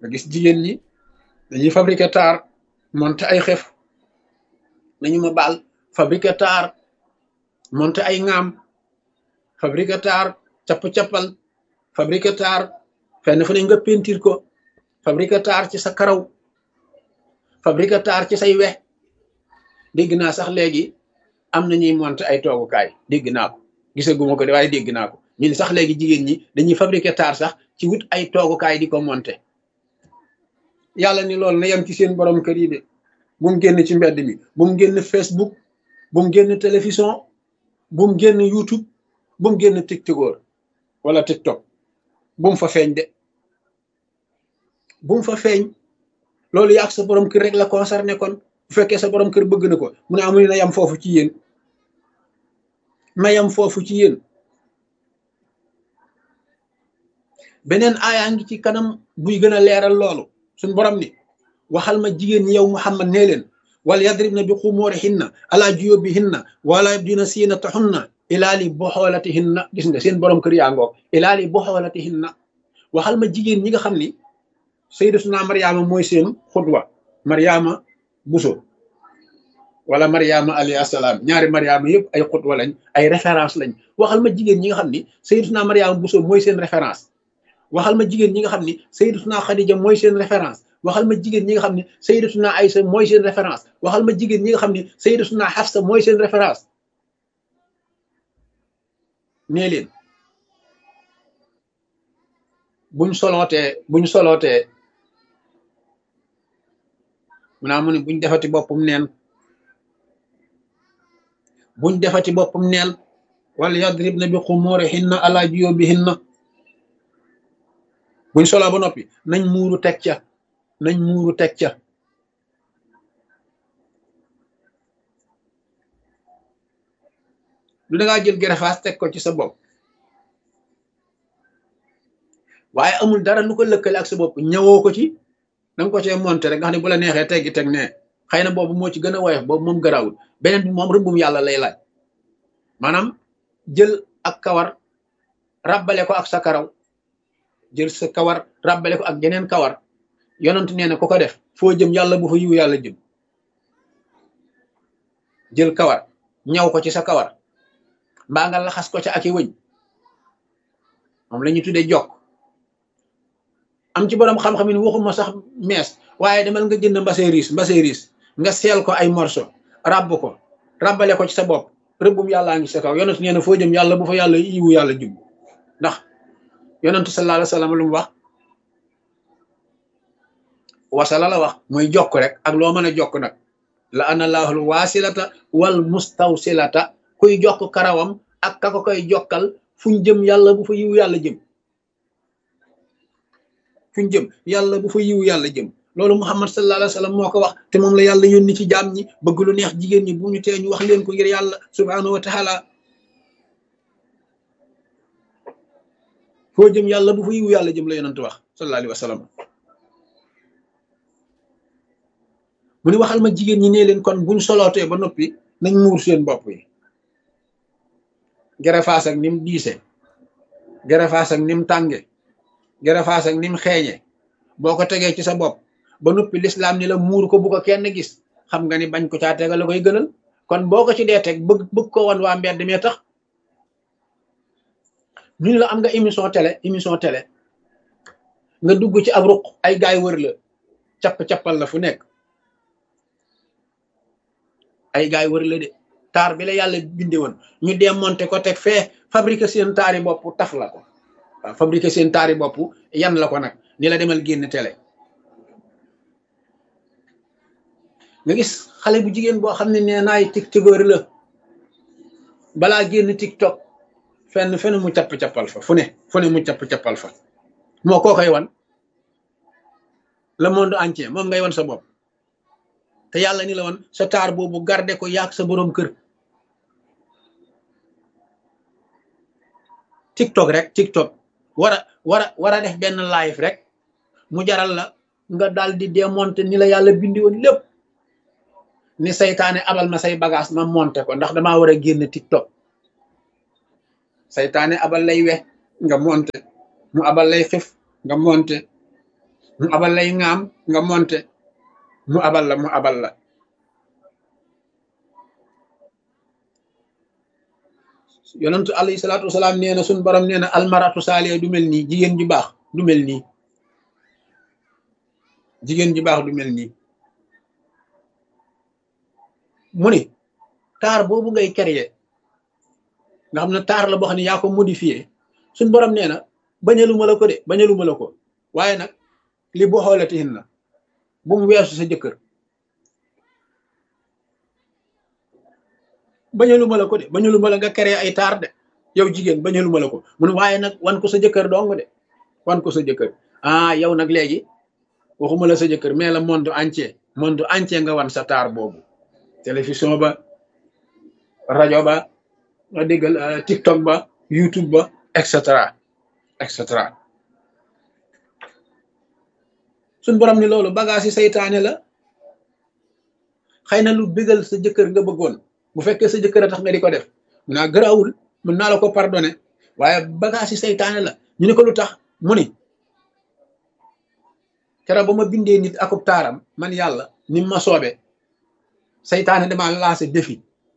nga gis jigéen ñi dañuy fabriquer taar monter ay xef nañu ma baal fabriquer taar monter ay ŋaam fabriquer taar capp-cappal fabriquer taar fenn fu ne nga peinture ko fabriquer taar ci sa karaw fabriquer taar ci say wex dégg naa sax léegi am na ñuy monter ay toogukaay dégg naa ko gisaguma ko de waaye dégg naa ko ñun sax léegi jigéen ñi dañuy fabriquer taar sax ci wut ay toogukaay di ko monter yàlla ni loolu na yem ci seen borom kër yi de bu mu génn ci mbedd mi bu mu génn Facebook bu mu génn télévision bu mu génn YouTube bu mu génn TikTok wala TikTok bu mu fa feeñ de bu mu fa feeñ loolu yaa ak sa borom kër rek la concerné kon bu fekkee sa borom kër bëgg na ko mu ne amul na yam foofu ci yéen na yam foofu ci yéen beneen aayaa ngi ci kanam buy gën a leeral loolu suñ borom ni waxal ma jigéen ñi yow Muhammad nee leen wal yadribna bi xumurihinna ala juyubihinna wala yabdina siinatahunna ilaa li buxoolatihinna gis nga seen borom kër yaa ngoog ilaa li buxoolatihinna waxal ma jigéen ñi nga xam ni sayyidatuna Mariama mooy seen xudwa Mariama Buso wala Mariama alayhi assalaam ñaari Mariama yëpp ay xudwa lañ ay référence lañ waxal ma jigéen ñi nga xam ni sayyidatuna Mariama Buso mooy seen référence waxal ma jigéen ñi nga xam ni sayyidatuna Khadija mooy seen référence waxal ma jigéen ñi nga xam ni sayyidatuna Aysa mooy seen référence waxal ma jigéen ñi nga xam ni sayyidatuna Hafsa mooy seen référence nee leen buñ solootee mu naa mu ne buñ defati boppam neen buñ defati boppam neen wala yadribna bi xumurihinna ala juyubihinna buñ soloo ba noppi nañ muuru teg ca nañ muuru teg ca lu dangaa jël gerefaas teg ko ci sa bopp waaye amul dara lu ko lëkkale ak sa bopp ñëwoo ko ci danga ko cee monté rek nga xam ne bu la neexee teggi teg ne xëy na boobu moo ci gën a woyof boobu moom garawul beneen bi moom rëbbum yàlla lay laaj maanaam jël ak kawar ràbbale ko ak sa karaw jël sa kawar ràbbale ko ak geneen kawar yonent nee na ku ko def foo jëm yàlla bu fa yiw yàlla jëm jël kawar ñaw ko ci sa kawar mbaa nga laxas ko ca ak i wëñ moom la ñu tuddee jokk am ci borom xam-xam yi waxuma sax mees waaye demal nga jënd mbase riis nga seel ko ay morceau ràbb ko ràbbale ko ci sa bopp rëbbum yàllaa ngi sa kaw yonent nee na foo jëm yàlla bu fa yàlla yiwu yàlla jëm ndax yonent sallallahu alayhi wa sallam lu mu wax wasala la wax mooy jokk rek ak loo mën a jokk nag la ana laahul waasilata wal mustawsilata kuy jokk karawam ak ka ko koy jokkal fuñ jëm yàlla bu fa yiwu yàlla jëm fuñ jëm yàlla bu fa yiwu yàlla jëm loolu Muhammad sallallahu alayhi wa sallam moo ko wax te moom la yàlla yónni ci jaam ñi bëgg lu neex jigéen ñi bu ñu tee ñu wax leen ko ngir yàlla subhanahu wa taala foo jëm yàlla bu fa yiwu yàlla jëm la yonent wax sallallahu alayhi wa sallam mu ne waxal ma jigéen ñi nee leen kon buñ solootee ba noppi nañ muur seen bopp yi gerefaas ak nim diise gerefaas ak nim tànge gerefaas ak nim xeeñe boo ko tegee ci sa bopp ba noppi lislaam ni la muur ko bu ko kenn gis xam nga ni bañ ko caa tegal la koy gënal kon boo ko ci dee teg bëgg ko wan waa mbedd mee tax ñu la am nga émission télé nga dugg ci ab ruq ay gaay wër la capp-cappal la fu nekk ay gaay wër la de taar bi la yàlla binde woon ñu démonté ko teg fee fabriquer seen taari bopp taf la ko waaw fabriquer seen taari bopp yan la ko nag ni la demal génn télé nga gis xale bu jigéen boo xam ne nee naay tiktokeur la balaa génn tiktok fenn mu capp-cappal fa fu ne mu capp-cappal fa moo koo koy wan le monde entier moom ngay wan sa bopp te yàlla ni la wan sa taar boobu garde ko yaag sa boroom kër tiktok war a def benn live rek mu jaral la nga daal di démonter ni la yàlla bindi woon lépp ni saytaane abal ma say bagage ma monter ko ndax damaa war a génn tiktok saytaane abal lay we nga monter mu abal lay xif nga monter mu abal lay ngaam nga monte mu abal la yonentu alayhi salaatu wasalaam nee na suñ borom nee na almaratu saaliya du mel nii jigéen ju baax du mel nii jigéen ju baax du mel nii mu ni taar boobu ngay créer nga xam ne taar la boo xam ne yaa ko modifié suñ borom nee na bañaluma la ko de bañaluma la ko waaye nag li boo xoolatihin na bu mu weesu sa jëkkër bañaluma la ko de bañaluma la nga créer ay taar de yow jigéen bañaluma la ko mu ne waaye nag wan ko sa jëkkër dong de wan ko sa jëkkër ah yow nag léegi waxuma la sa jëkkër mais la monde entier nga wan sa taar boobu télévision ba rajo ba nga déggal TikTok ba YouTube ba et cetera et cetera suñ borom ni loolu bagage yi saytaane la xëy na lu bégal sa jëkkër nga bëggoon bu fekkee sa jëkkër a tax nga di ko def mun naa gëraawul mën naa la ko pardonné waaye bagage yi saytaane la ñu ne ko lu tax mu ni keroog ba ma bindee nit akub taaram man yàlla ni ma soobe saytaane damaa lancé défi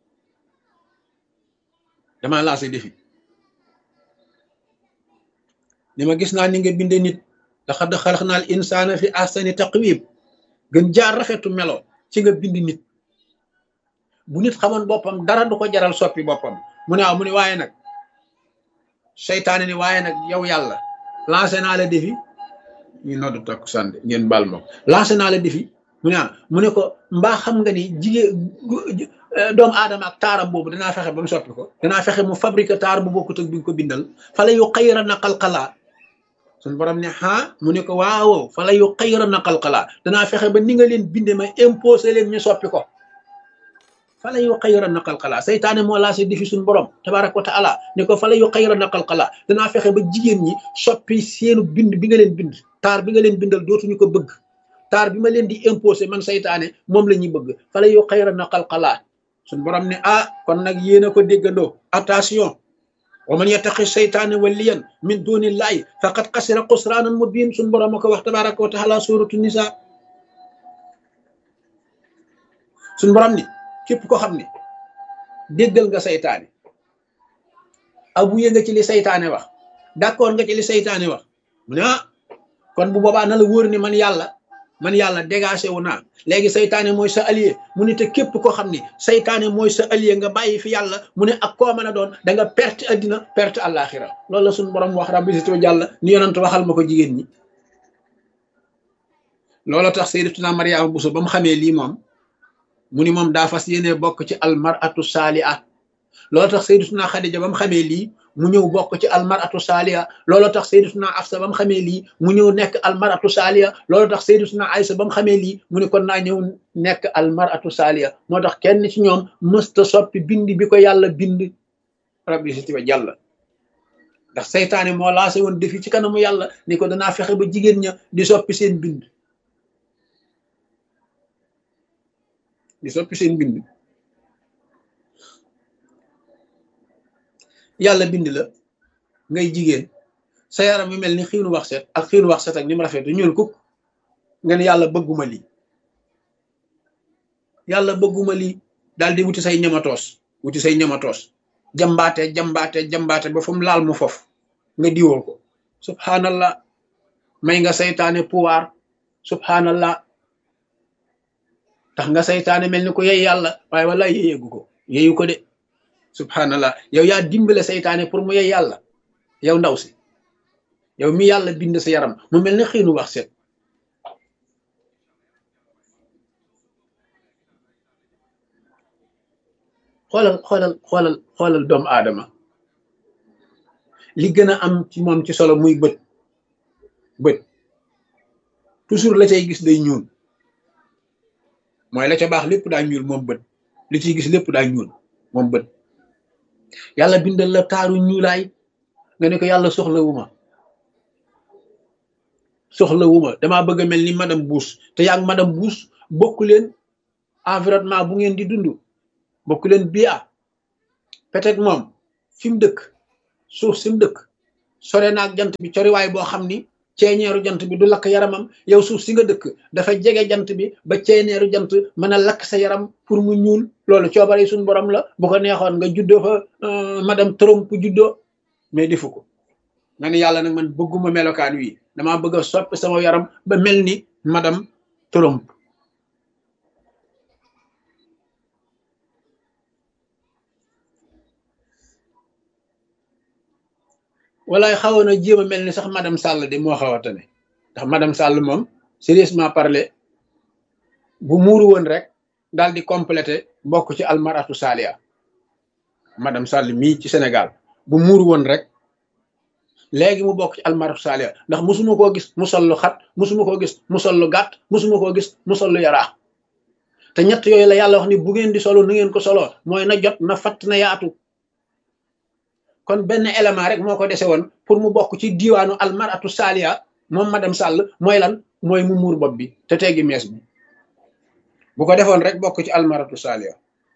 ni ma gis naa ni nga bindee nit laqad xalaqnal insaana fi ahsani taqwiim gën jaar rafetu melo ci nga bind nit bu nit xamoon boppam dara du ko jaral soppi boppam mu ne waaw mu ne waaye nag seytaane ni waaye nag yow yàlla lancé naa la défi ñu noddu takku sànde ngeen baal ma lancé naa la défi mu ne ko mbaa xam nga ni jigéen doomu aadama ak taaram boobu danaa fexe ba mu soppi ko danaa fexe mu fabriqué taar bu bokkut ak bi nga ko bindal fala yu xayra na xalqalaa suñu borom ne mu ne ko waaw fala yu xayra na xalqalaa danaa fexe ba ni nga leen binde ma imposé leen ñu soppi ko fala yu xayra na xalqalaa saytaane moo lancé défi suñu borom tabaraka wa taala ne ko fala yu xayra na xalqalaa danaa fexe ba jigéen ñi soppi seenu bind bi nga leen bind taar bi nga leen bindal dootuñu ko bëgg taar bi ma leen di imposé man saytaane moom la ñuy bëgg fala yu xayra na xalqalaa suñu borom ne kon nag yéen a ko déggandoo attention wa man yattaqi saytaane waliyan min dunillahi faqad xasira xusraanan mubin suñu borom a ko wax tabaraka wa taala suratu nisa suñu borom ni képp ko xam ne déggal nga saytaane abuye nga ci li saytaane wax d'accord nga ci li saytaane wax mu ne kon bu boobaa na la wóor ni man yàlla dégagé wu naa léegi saytaane mooy sa allié mu ne te képp ko xam ne saytaane mooy sa allié nga bàyyi fi yàlla mu ne ak koo mën a doon da nga perte addina perte àllaaxira loolu la suñu borom wax rabbi sito jàlla ni yonent waxal ma ko jigéen ñi loolu tax sayyidatuna Mariama Buso ba mu xamee lii moom mu ni moom daa fas yéene bokk ci almaratu saaliha loolu tax sayyidatuna Xadija ba mu xamee lii mu ñëw bokk ci almaratu saaliha loolu tax sayyidatuna Afsa ba mu xamee lii mu ñëw nekk almaratu saaliha loolu tax sayyidatuna Aysa ba mu xamee lii mu ni kon naa ñëw nekk almaratu saaliha moo tax kenn ci ñoom mësta soppi bind bi ko yàlla bind rabbi si wa jàlla ndax saytaane moo lancé woon défi ci kanamu yàlla ni ko danaa fexe ba jigéen ña di soppi seen bind yàlla bind la ngay jigéen sa yaram yu mel ni xiinu wax set ak xiinu wax set ak ni mu rafet ñuul kuk nga ne yàlla bëgguma lii daal di wuti say ñamatoos jambaate ba fu mu laal mu fof nga diwoo ko subhanallah may nga saytaane pouvoir subhanallah tax nga saytaane mel ni ko yey yàlla waaye wala yeyu ko de subhanallah yow yaa dimbale saytaane pour mu yey yàlla yow ndaw si yow mi yàlla bind sa yaram mu mel ni xiinu wax set xoolal doomu aadama li gën a am ci moom ci solo muy bët toujours la cay gis day ñuul mooy la ca baax lépp daa ñuul moom bët li ciy gis lépp daa ñuul moom bët yàlla bindal la taaru ñuulaay nga ne ko yàlla soxlawuma damaa bëgg a mel ni madame Bush te yaa ngi madame Bush bokku leen environnement bu ngeen di dund bokku leen bia peut-être moom fi mu dëkk suuf si mu dëkk sore naag jant bi coriwaay boo xam ni ceeñeeru jant bi du lakk yaramam. yow suuf si nga dëkk dafa jege jant bi ba ceeñeeru jant mën a lakk sa yaram pour mu ñuul. loolu coobare yi suñu borom la. bu ko neexoon nga juddoo fa madame Trump juddoo, mais defu ko. nga ni yàlla nag man bëgguma melokaan wi, damaa bëgg a soppi sama yaram ba mel ni madame Trump. walaay xawoon a jéem a mel ni sax madame Sall de moo xaw a tane, ndax madame Sall moom sérieusement parler bu muuru woon rek daal di complété bokk ci almaratu Salia. madame Sall mii ci Sénégal bu muuru woon rek léegi mu bokk ci almaratu Salia, ndax musuma koo gis mu sol lu xat, musuma koo gis mu sol lu gàtt, musuma koo gis mu sol lu yaraax. te ñett yooyu la yàlla wax ni bu ngeen di solo na ngeen ko solo, mooy na jot na fatt na yaatu. kon benn élément rek moo ko dese woon pour mu bokk ci diiwaanu almaratu Salia moom madame Sall, mooy lan? mooy mu muur bopp bi te teggi mees bi. bu ko defoon rek bokk ci almaratu Salia.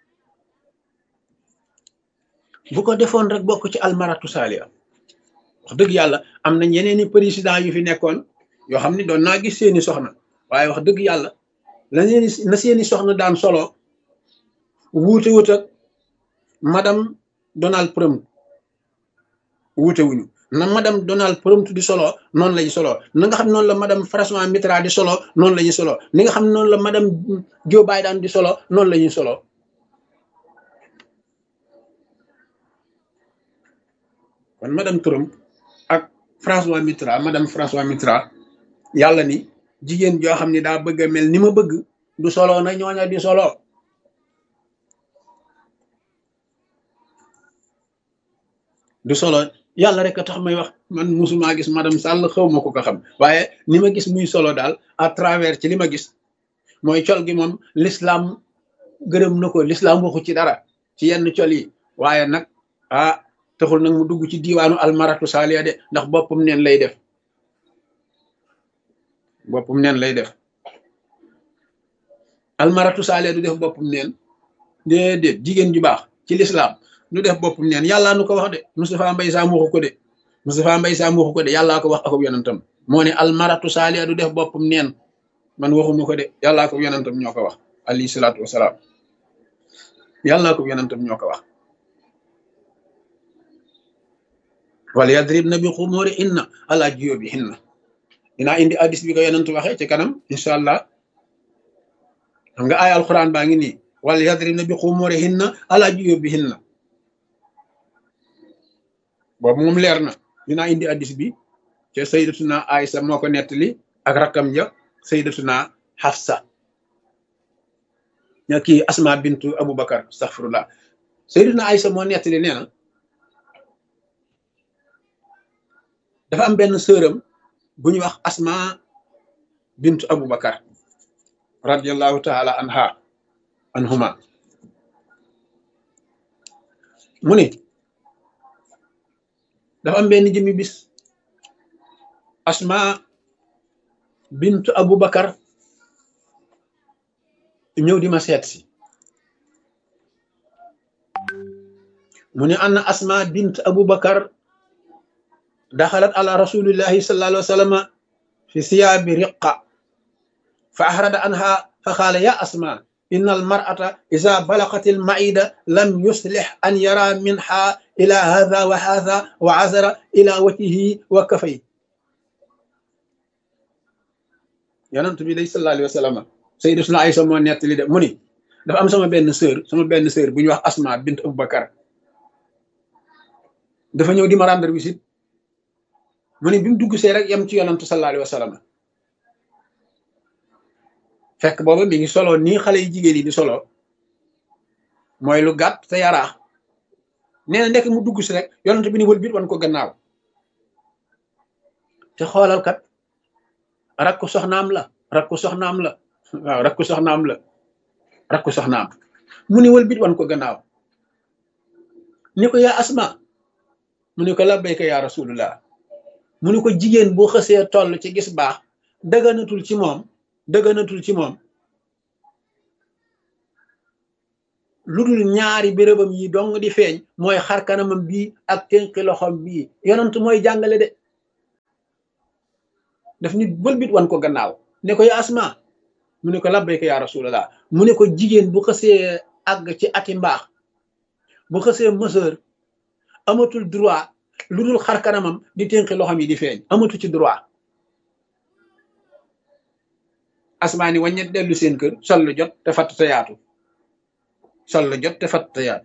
bu ko defoon rek bokk ci almaratu Salia. wax dëgg yàlla am nañ yeneeni président yu fi nekkoon yoo xam ni doon naa gis seeni soxna, waaye wax dëgg yàlla na seeni soxna daan solo wuute wut ak madame Donald Trump. wuute wuñu na madame Donald Trump di solo noonu la ñu solo, na nga xam noonu la madame François Mitterrand di solo noonu la ñuy solo, ni nga xam noonu la madame Joe Biden di solo noonu la ñuy solo. kon madame Trump ak François Mitterrand, madame François Mitterrand, yàlla ni jigéen joo xam ni daa bëgg a mel ni ma bëgg du solo na ñooña di solo. du solo yàlla rek a tax may wax, man musuma gis madame Sall, xaw ma ko xam, waaye ni ma gis muy solo daal à travers ci li ma gis mooy col gi moom l'islam gërëm na ko, l'islam waxu ci dara ci yenn col yi, waaye nag taxul nag mu dugg ci diiwaanu almaratu Salia de, ndax boppam neen lay def. boppam neen lay def. almaratu Salia du def boppam neen, déedéet. jigéen ju baax ci l'islam du def boppam neen. yàllaa nu ko wax de, Moustapha Mbaye Sam waxu ko de, Moustapha Mbaye Sam waxu ko de, yàllaa ko wax ak yonentam. moo ne almaratu Salia du def boppam neen, man waxuma ko de, yàllaa ko yonentam ñoo ko wax alayhi salaatu wasalaam. yàllaa ko yonentam ñoo ko wax. wala yadribna bi xumurihinna ala juyubihinna. dinaa indi hadis bi ko yonent waxee ci kanam incha allah. xam nga ay alquran baa ngi nii, wala yadribna bi xumurihinna ala juyubihinna, boobu moom leer na. dinaa indi hadis bi ca sayyidatuna Aïsa moo ko nettali ak rakkam ja sayyidatuna Hafsa, ña kii Asma bintu Abubakar, astaghfirullah. sayyidatuna Aïsa moo nettali nee na dafa am benn sëram bu ñuy wax Asma bintu Abubakar radiyallahu taala anhuma. mu ni dafa am benn jëmmi bis Asma bintu Abubakar ñëw di ma seet si. mu ni anna Asma bintu Abubakar daxalat ala rasulillahi sallallahu alayhi wa sallam fi siyaabi riqa fa ahrada anha fa qaala ya Asma inna almar'ata iza balaqat almaida lam yuslih an yara minha ila hadha wa hadha wa azara ila wajhihi wa kafay. yonent bi day sallallahu alayhi wa sallam, sayyidatuna Aïsa moo nettali de, mu ni dafa am sama benn sœur bu ñuy wax Asma bint Abubakar, dafa ñëw di ma rendre visite. mu ni bi mu dugg see rek yem ci yonantu sallallahu alayhi wa sallam, fekk booba mi ngi solo nii xale yi jigéen yi di solo, mooy lu gàtt te yaraax. nee na ndekk mu dugg si rek yonent bi ni wëlbit wan ko gannaaw. te xoolal kat rakku soxnaam la waaw rakku soxnaam mu ni wëlbit wan ko gannaaw. ni ko yaa Asma, mu ni ko labbayka yaa rasulullah. mu ni ko jigéen boo xësee toll ci gis baax dëgganatul ci moom lu dul ñaari bérébam yi dong di feeñ, mooy xar kanamam bii ak tënki loxom bii. yonent mooy jàngale de, daf nit bëlbit wan ko gannaaw ne ko ya Asma mu ne ko labbayka ya rasulallah mu ne ko jigéen bu xësee àgg ci ati mbaax bu xësee mëseur amatul droit lu dul xar kanamam di ténqi loxam yi di feeñ amatu ci droit. Asmaa ni wàññet dellu seen kër sol lu jot te fatt te yaatu sol lu jot te fatt te yaatu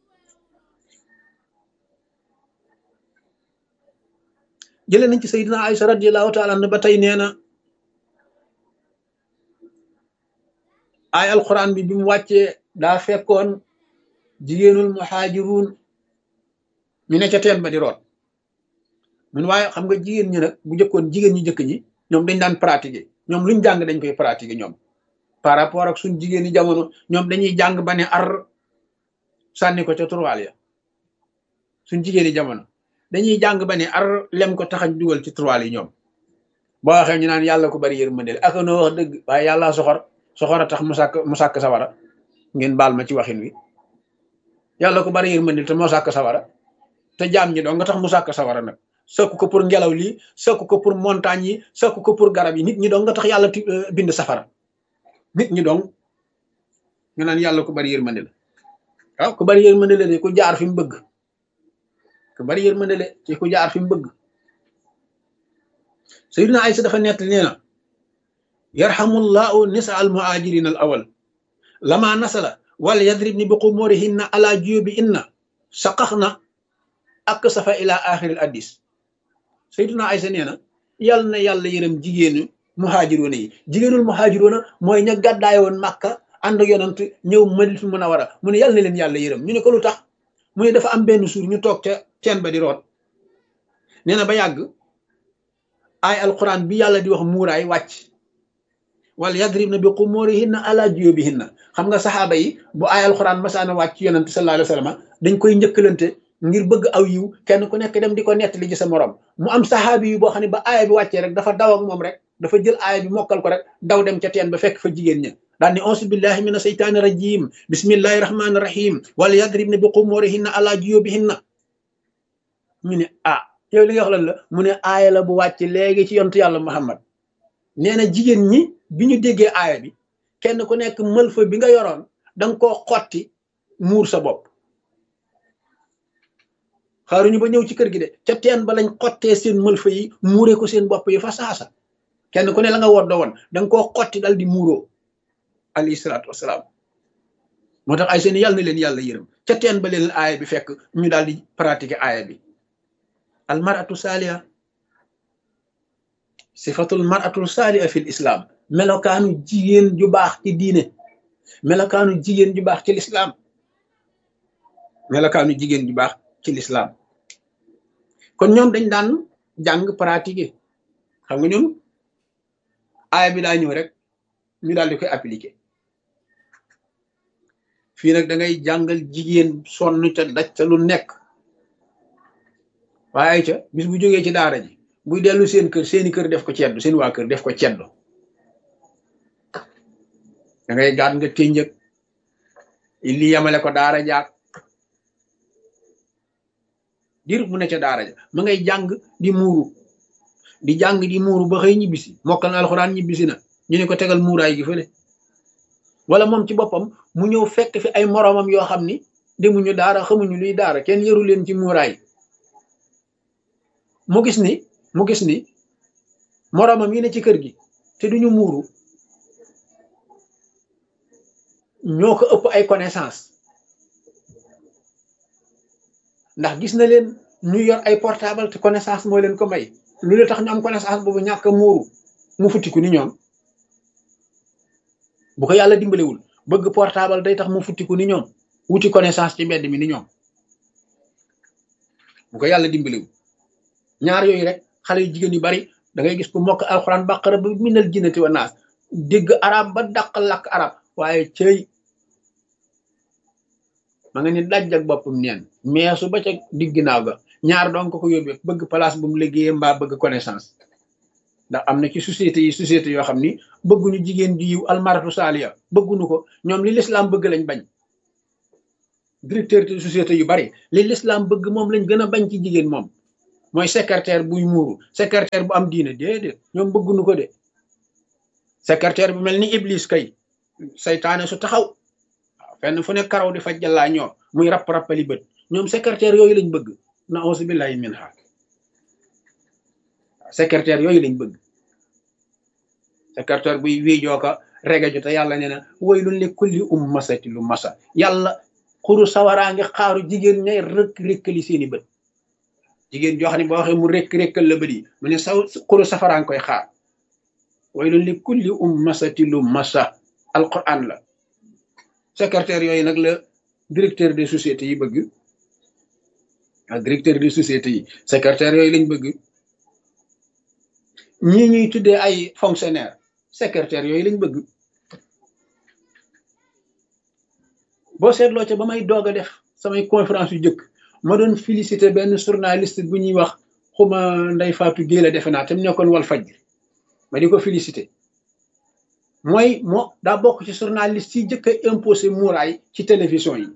jëlee nañ ci Sayyidina Aïcha radiyallahu taala anha ba tey nee na ay alquran bi mu wàccee daa fekkoon jigéenul muhaajiruun ñu ne ca teen ba di root mun waaye xam nga jigéen ñi nag bu jëkkoon jigéen ñi jëkk ñi ñoom dañ daan pratiquer ñoom luñ jàng dañ koy pratiquer ñoom par rapport ak suñ jigéen ñi jamono ñoom dañuy jàng ba ne ar sànni ko ca turwaal ya suñ jigéen ñi jamono dañuy jàng ba ne ar lem ko taxañ dugal ci turwaal yi ñoom boo waxee ñu naan yàlla ko bari yërmande ak noo wax dëgg waaye yàlla soxor a tax mu sàkk sawara ngeen baal ma ci waxin wi yàlla ko bari yërmande te moo sàkk sawara te jaam ñi doo nga tax mu sàkk sawara nag sëkk ko pour ngelaw lii sëkk ko pour montagne yi sëkk ko pour garab yi nit ñi dong nga tax yàlla bind safara nit ñi dong nga naan yàlla ko bari yërmande la waaw ku bari yërmande la de ku jaar fi mu bëgg ku bari yërmande la ci ku jaar fi mu bëgg Sayyidina Aysa dafa nett nee na yarhamullahu nisa al muhajirin al awal lama nasala wal yadribni bi qumurihinna ala juyubi inna saqaxna ak safa ila axiril addis Sayyidina Aysa nee na yàlla na yàlla yërëm jigéenu muhaajiroona yi jigéenul muhaajiroona mooy ña gàddaay woon Màkka ànd ak yonant ñëw Madinatul Munawwara mu ne yàlla na leen yàlla yërëm ñu ne ko lu tax mu ne dafa am benn suur ñu toog ca teen ba di root nee na ba yàgg ay alquran bi yàlla di wax muuraay wàcc wala yadribna bi qumurihinna ala juyubihinna xam nga saxaaba yi bu ay alquran masaana wàcc yonant sallallahu alayhi wa sallam dañ koy njëkkalante ngir bëgg aw yiw kenn ku nekk dem di ko nettali ci sa morom mu am saxaabi yu boo xam ne ba aaya bi wàccee rek dafa daw ak moom rek dafa jël aaya bi mokkal ko rek daw dem ca teen ba fekk fa jigéen ña daal ni auzu billahi mina seytaani rajim bismillahi rahmaani rahim wala yadribna bi qumurihinna ala juyubihinna ñu ne ah yow li nga wax lan la mu ne aaya la bu wàcc léegi ci yontu yàlla Muhammad nee na jigéen ñi bi ñu déggee aaya bi kenn ku nekk mëlfa bi nga yoroon danga koo xotti muur sa bopp xaaruñu ba ñëw ci kër gi de ca teen ba lañ xottee seen mëlfa yi muuree ko seen bopp yi fa saasa kenn ku ne la nga woddo woon danga koo xotti dal di muuroo alayhi salaatu wasalaam moo tax ay seen yàlla na leen yàlla yërëm ca teen ba leen aaya bi fekk ñu daal di pratiquer aaya bi al maratu saaliha sifatul maratu saaliha fil islam melokaanu jigéen ju baax ci diine melokaanu jigéen ju baax ci lislaam melokaanu jigéen ju baax ci lislaam kon ñoom dañ daan jàng pratiquer xam nga ñoom aaya bi daa ñëw rek ñu daal di koy appliquer fii nag da ngay jàngal jigéen sonn ca daj ca lu nekk waaye ca bis bu jógee ci daara ji buy dellu seen kër seeni kër def ko ceddu seen waa kër def ko ceddu da ngay gaat nga ténjëg li yamale ko daara jaak dir mu ne ca daara ja ma ngay jàng di muuru di jàng di muuru ba xëy ñibbisi mokkal na alxuraan ñibbisi na ñu ne ko tegal muuraay gi fële wala moom ci boppam mu ñëw fekk fi ay moroomam yoo xam ni demuñu daara xamuñu luy daara kenn yëru leen ci muuraay mu gis ni moroomam yi ne ci kër gi te duñu muuru ñoo ko ëpp ay connaissance ndax gis na leen ñu yor ay portable te connaissance mooy leen ko may lu la tax ñu am connaissance boobu ñàkk a muuru mu futtiku ni ñoom bu ko yàlla dimbalewul bëgg portable day tax mu futtiku ni ñoom wuti connaissance ci mbedd mi ni ñoom bu ko yàlla dimbalewul ñaar yooyu rek xale yu jigéen yu bari da ngay gis ku mokk alxuraan baqara ba minal jinnati wa naas dégg arab ba dàq làkk arab waaye cëy ma nga ni daj ak boppam neen meesu ba ca digg ginnaaw ga ñaar doon ko yóbbee bëgg place bu mu liggéeyee mbaa bëgg connaissance ndax am na ci société yoo xam ni bëgguñu jigéen ju yiw almaratu saaliya bëgguñu ko ñoom li l'islam bëgg lañ bañ directeur de société yu bari li l'islam bëgg moom lañ gën a bañ ci jigéen moom mooy secrétaire buy muuru secrétaire bu am diine déedéet ñoom bëgguñu ko de secrétaire bu mel ni iblis kay saytaane su taxaw waaw fenn fu ne karaw di faj jàllaa ñoo muy rapp-rappali bët ñoom secrétaire yooyu lañ bëgg na auzu billahi min ha secrétaire yooyu lañ bëgg secrétaire buy wiijoo ko rega jo te yàlla nee na waylun li kulli ummasati lu masa yàlla xuru sawaraa ngi xaaru jigéen ñay rëkk-rëkkali seeni bët jigéen joo xam ne boo waxee mu rëkk-rëkkal la bët yi mu ne xuru safaraa ngi koy xaar waylun li kulli ummasati lu masa alquran la secrétaire yooyu nag la directeur des sociétés yi bëgg ak directeur des sociétés yi secrétaire yooyu lañ bëgg ñii ñuy tuddee ay fonctionnaire secrétaire yooyu lañ bëgg boo seetloo ca ba may doog a def samay conférence yu jëkk ma doon félicité benn journaliste bu ñuy wax xuma Ndeye Fatou Guèye la defe naa te mu nekkoon wal fajri ma di ko félicité mooy moo daa bokk ci journaliste yi jëkk a imposé muuraay ci télévision yi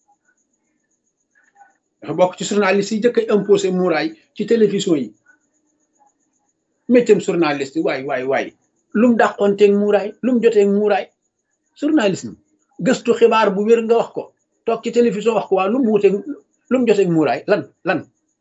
dafa bokk ci journaliste yi jëkk a imposé muuraay ci télévision yi méccam journaliste waay lum dàqoonteeg muuraay lum joteeg muuraay journalisme gëstu xibaar bu wér nga wax ko toog ci télévision wax ko waa lum wuteeg lum joteeg muuraay lan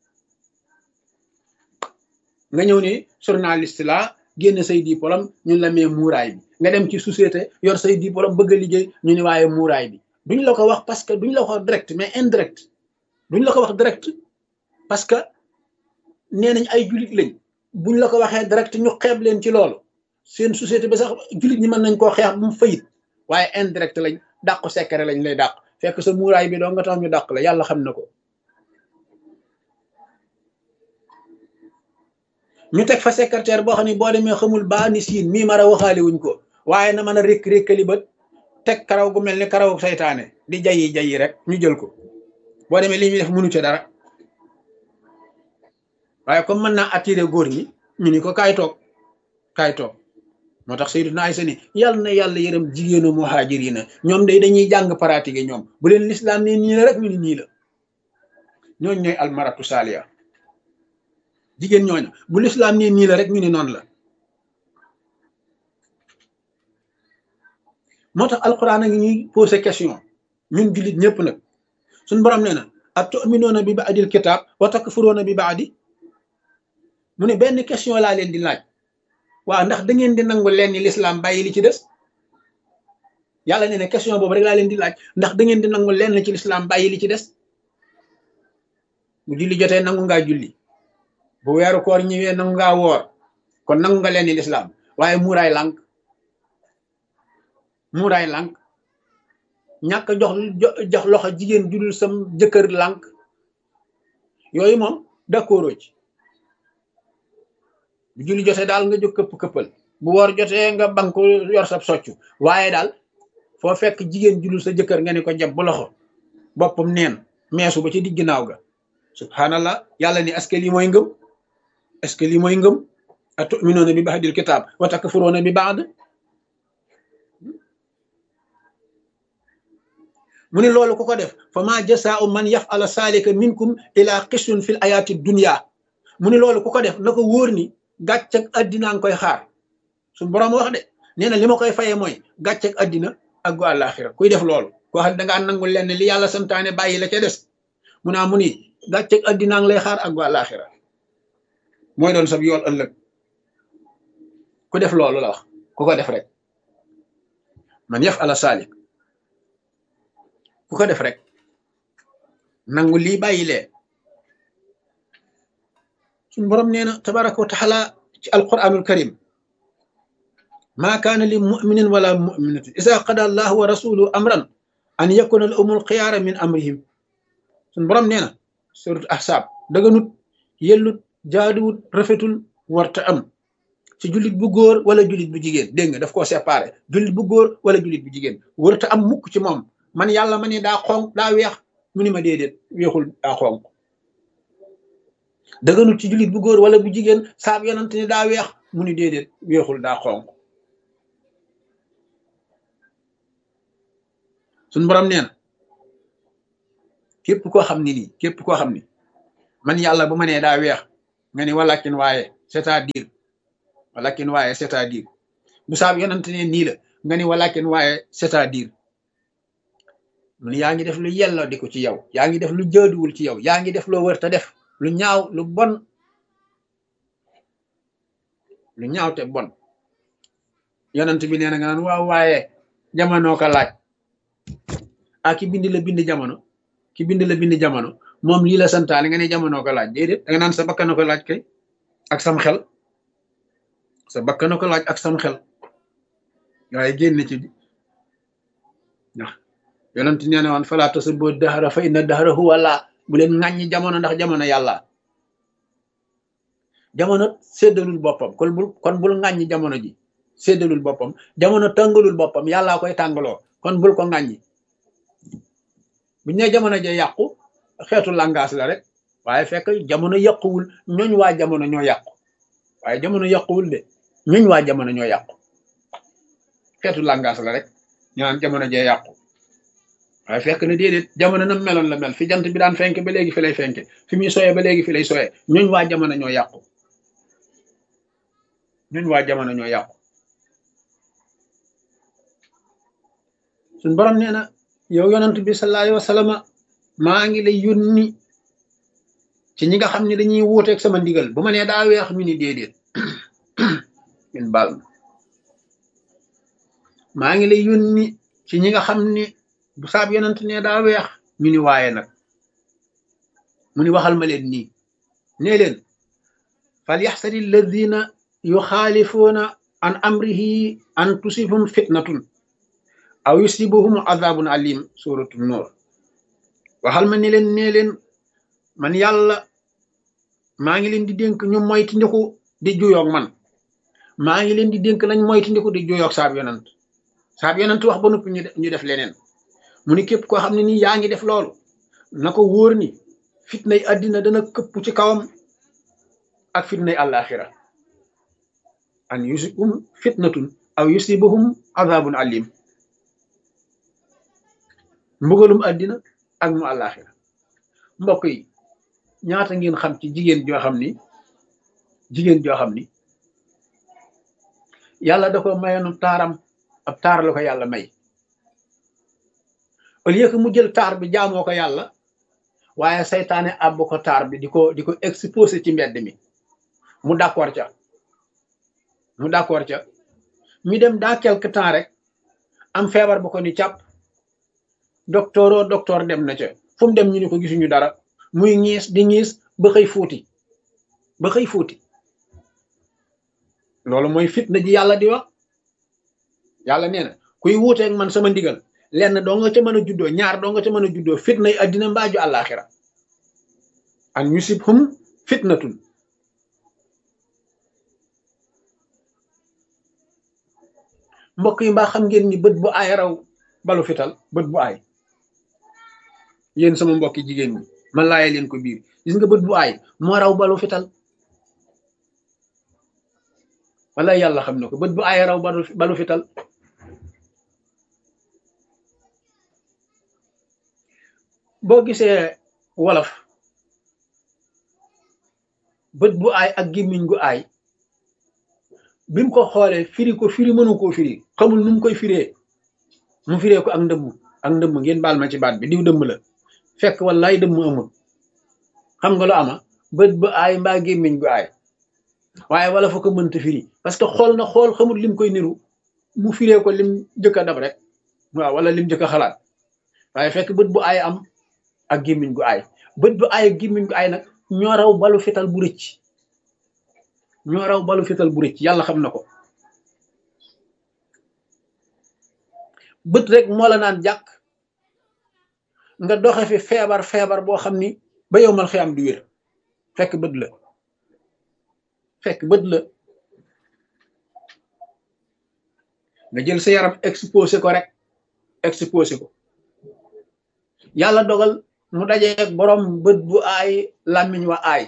nga ñëw ni journaliste la génn say diplôme ñun la mee muuraay bi nga dem ci société yor say diplôme bëgg a liggéey ñu ni waaye muuraay bi duñ la ko wax parce que duñ la ko wax direct mais indirect duñ la ko wax direct parce que nee nañ ay julit lañ buñ la ko waxee direct ñu xeeb leen ci loolu seen société ba sax julit ñi mën nañ koo xeex bu mu fayit waaye indirect lañ dàq secret lañ lay dàq fekk sa muuraay bi doo nga tax ñu dàq la yàlla xam na ko ñu teg fa secrétaire boo xam ne boo demee xamul baa ni siin mii mara waxaale wuñ ko waaye na mën a rékk-rékkali bët teg karaw gu mel ni karaw saytaane di jayi rek ñu jël ko boo demee li ñuy def mënu ci dara waaye comme mën naa attiré góor ñi ñu ni ko kaay toog moo tax Sayyiduna Aysa ni yàlla na yàlla yërëm jigéenu muhaajiriina ñoom day dañuy jàng pratiquer ñoom bu leen lislaam ne nii la rek ñu ni nii la ñooñ ñooy almaratu saaliya jigéen ñooñu bu lislaam ne nii la rek ñu ni noonu la moo tax alquran a ngi ñuy posé question ñun jullit ñëpp nag suñ borom nee na atu'minuuna bi ba'dil kitaab wa takfuruuna bi ba'di mu ne benn question laa leen di laaj waaw ndax da ngeen di nangu leen ni lislaam bàyyi li ci des yàlla nee na question boobu rek laa leen di laaj ndax da ngeen di nangu leen ci lislaam bàyyi li ci des bu julli jotee nangu ngaa julli bu weeru koor ñëwee nangu ngaa woor kon nangu nga leen ni lislaam waaye muuraay lànk ñàkk jox loxo jigéen judul sam jëkkër lànk yooyu moom d'accord ci bu julli jotee daal nga jóg këppal bu woor jotee nga banku yor sab soccu waaye daal foo fekk jigéen judul sa jëkkër nga ne ko jàpp bu loxo boppam neen meesu ba ci digg ginnaaw ga subhanallah yàlla ni est-ce que lii mooy ngëm atu'minuuna bi ba'dil kitaab wa takfuruuna bi ba'd mu ne loolu ku ko def fa ma jasaa'u man yaf'ala saalika minkum ila xisun fil ayaati dunya mu ne loolu ku ko def na ko wóor ni gàcc ak addina nga koy xaar suñu borom wax de nee na li ma koy fayee mooy gàcc ak addina ak gu àllaaxira kuy def loolu koo xam ne dangaa nangul leen li yàlla santaane bàyyi la ca des mu ni gàcc ak addina nga lay xaar ak gu àllaaxira mooy doon sab yool ëllëg ku def loolu la wax ku ko def rek man yaf'ala saalik ku ko def rek nangu lii bàyyi lee suñu borom nee na tabaraka wa taala ci alquranul karim maa kaana li muminin wala muminatin isa qada allahu wa rasuluhu amran an yakuna lahumul xiyaara min amrihim suñu borom nee na surat ahzab daganut yellut jaaduwut rafetul warta am ci jullit bu góor wala jullit bu jigéen dégg nga daf koo séparé jullit bu góor wala jullit bu jigéen warta am mukk ci moom man yàlla ma ne daa xonq daa weex mu ni ma déedéet weexul daa xonq daganut ci jullit bu góor wala bu jigéen saab yonante ni daa weex mu ni déedéet weexul daa xonq suñ borom nee na képp koo xam ni man yàlla bu ma nee daa weex nga ni walakin waaye c'est-à-dire walakin waaye c'est-à-dire bu saab yonent ne nii la nga ni walakin waaye c'est-à-dire mun yaa ngi def lu yelloo di ko ci yow yaa ngi def lu jaaduwul ci yow yaa ngi def loo wër te def lu ñaaw lu bon lu ñaaw te bon yonent bi nee na nga naan waaw waaye jamono ko laaj ki bind la bind jamono ki bind la bind jamono moom lii la santaane nga ne jamono ko laaj déedéet da nga naan sa bakkana ko laaj kay ak sam xel sa bakkana ko laaj ak sam xel waaye génn ci ndax yonent nee na woon fala tasubbu dahra fa inna dahra huwa Allah bu leen ŋàññi jamono ndax jamono yàlla jamono séddalul boppam kon bul ŋàññi jamono ji séddalul boppam jamono tàngalul boppam yàllaa koy tàngaloo kon bul ko ŋàññi buñ ne jamono ja yàqu xeetu langage la rek waaye fekk jamono yàquwul ñooñ waa jamono ñoo yàqu waaye jamono yàquwul de ñooñ waa jamono ñoo yàqu xeetu langage la rek ñu naan jamono ja yàqu waaye fekk na déedéet jamono na meloon la mel fi jant bi daan fenk ba léegi fi lay fenke fi muy soyee ba léegi fi lay soyee ñooñ waa jamono ñoo yàqu ñooñ waa jamono ñoo yàqu suñ borom nee na yow yonent bi sallallahu alayhi wa sallam maa ngi lay yónni ci ñi nga xam ne dañuy wuuteeg sama ndigal bu ma nee daa weex ñu ni déedéet min baal maa ngi lay yónni ci ñi nga xam ne bu saab yonent ne daa weex ñu ni waaye nag mu ni waxal ma leen nii nee leen fal yaxsari alladina yuxaalifuuna an amrihi an tusibhum fitnatun aw yusibuhum azabun alim suratu nur waxal ma ni leen nee leen man yàlla maa ngi leen di dénk ñu moyti ndiku di juyoog man maa ngi leen di dénk nañ moyti ndiku di juyoog saab yonent wax ba noppi ñu def leneen mu ni képp koo xam ne nii yaa ngi def loolu na ko wóor ni fitnay àddina dana këpp ci kawam ak fitnay àllaaxira an yusibhum fitnatun aw yusibuhum azabun alim mbugalum àddina ak mu àllaaxira mbokk yi ñaata ngeen xam ci jigéen joo xam ni yàlla da ko mayoonu taaram ab taar la ko yàlla may au lieu que mu jël taar bi jaamoo ko yàlla waaye saytaane àbb ko taar bi di ko exposé ci mbedd mi mu d'accord ca mi dem dans quelque temps rek am feebar bu ko ni càpp docteur dem na ca fu mu dem ñu ni ko gisuñu dara muy ñiis di ñiis ba xëy fuuti loolu mooy fitna ji yàlla di wax yàlla nee na kuy wuuteeg man sama ndigal lenn doo nga ca mën a juddoo ñaar doo nga ca mën a juddoo fitna yi addina mbaaju àllaaxira an yusibhum fitnatun mbokk yi mbaa xam ngeen ni bët bu aay raw balu fital bët bu aay yéen sama mbokki jigéen ñi man laaye leen ko biir gis nga bët bu aay moo raw balu fital wala yàlla xam na ko bët bu aay raw balu fital boo gisee wolof bët bu aay ak gémmiñ gu aay bi mu ko xoolee firi ko firi mënu koo firi xamul nu mu koy firee mu firee ko ak ndëmm ngeen baal ma ci baat bi diw dëmm la fekk wallaay dëmm amul xam nga lu ama bët bu aay mbaa gémmiñ gu aay waaye wala fa ko mënta firi parce que xool xamul lim koy niru mu firee ko lim jëkk a dab rek waaw wala lim jëkk a xalaat waaye fekk bët bu aay am ak gémmiñ gu aay bët bu aay ak gémmiñ gu aay nag ñoo raw balu fital bu rëcc yàlla xam na ko bët rek moo la naan jàkk nga doxe fi feebar boo xam ni ba yow mal xiyam du wér fekk bët la nga jël sa yaram exposé ko yàlla dogal mu dajeeg borom bët bu aay làmmiñ wa aay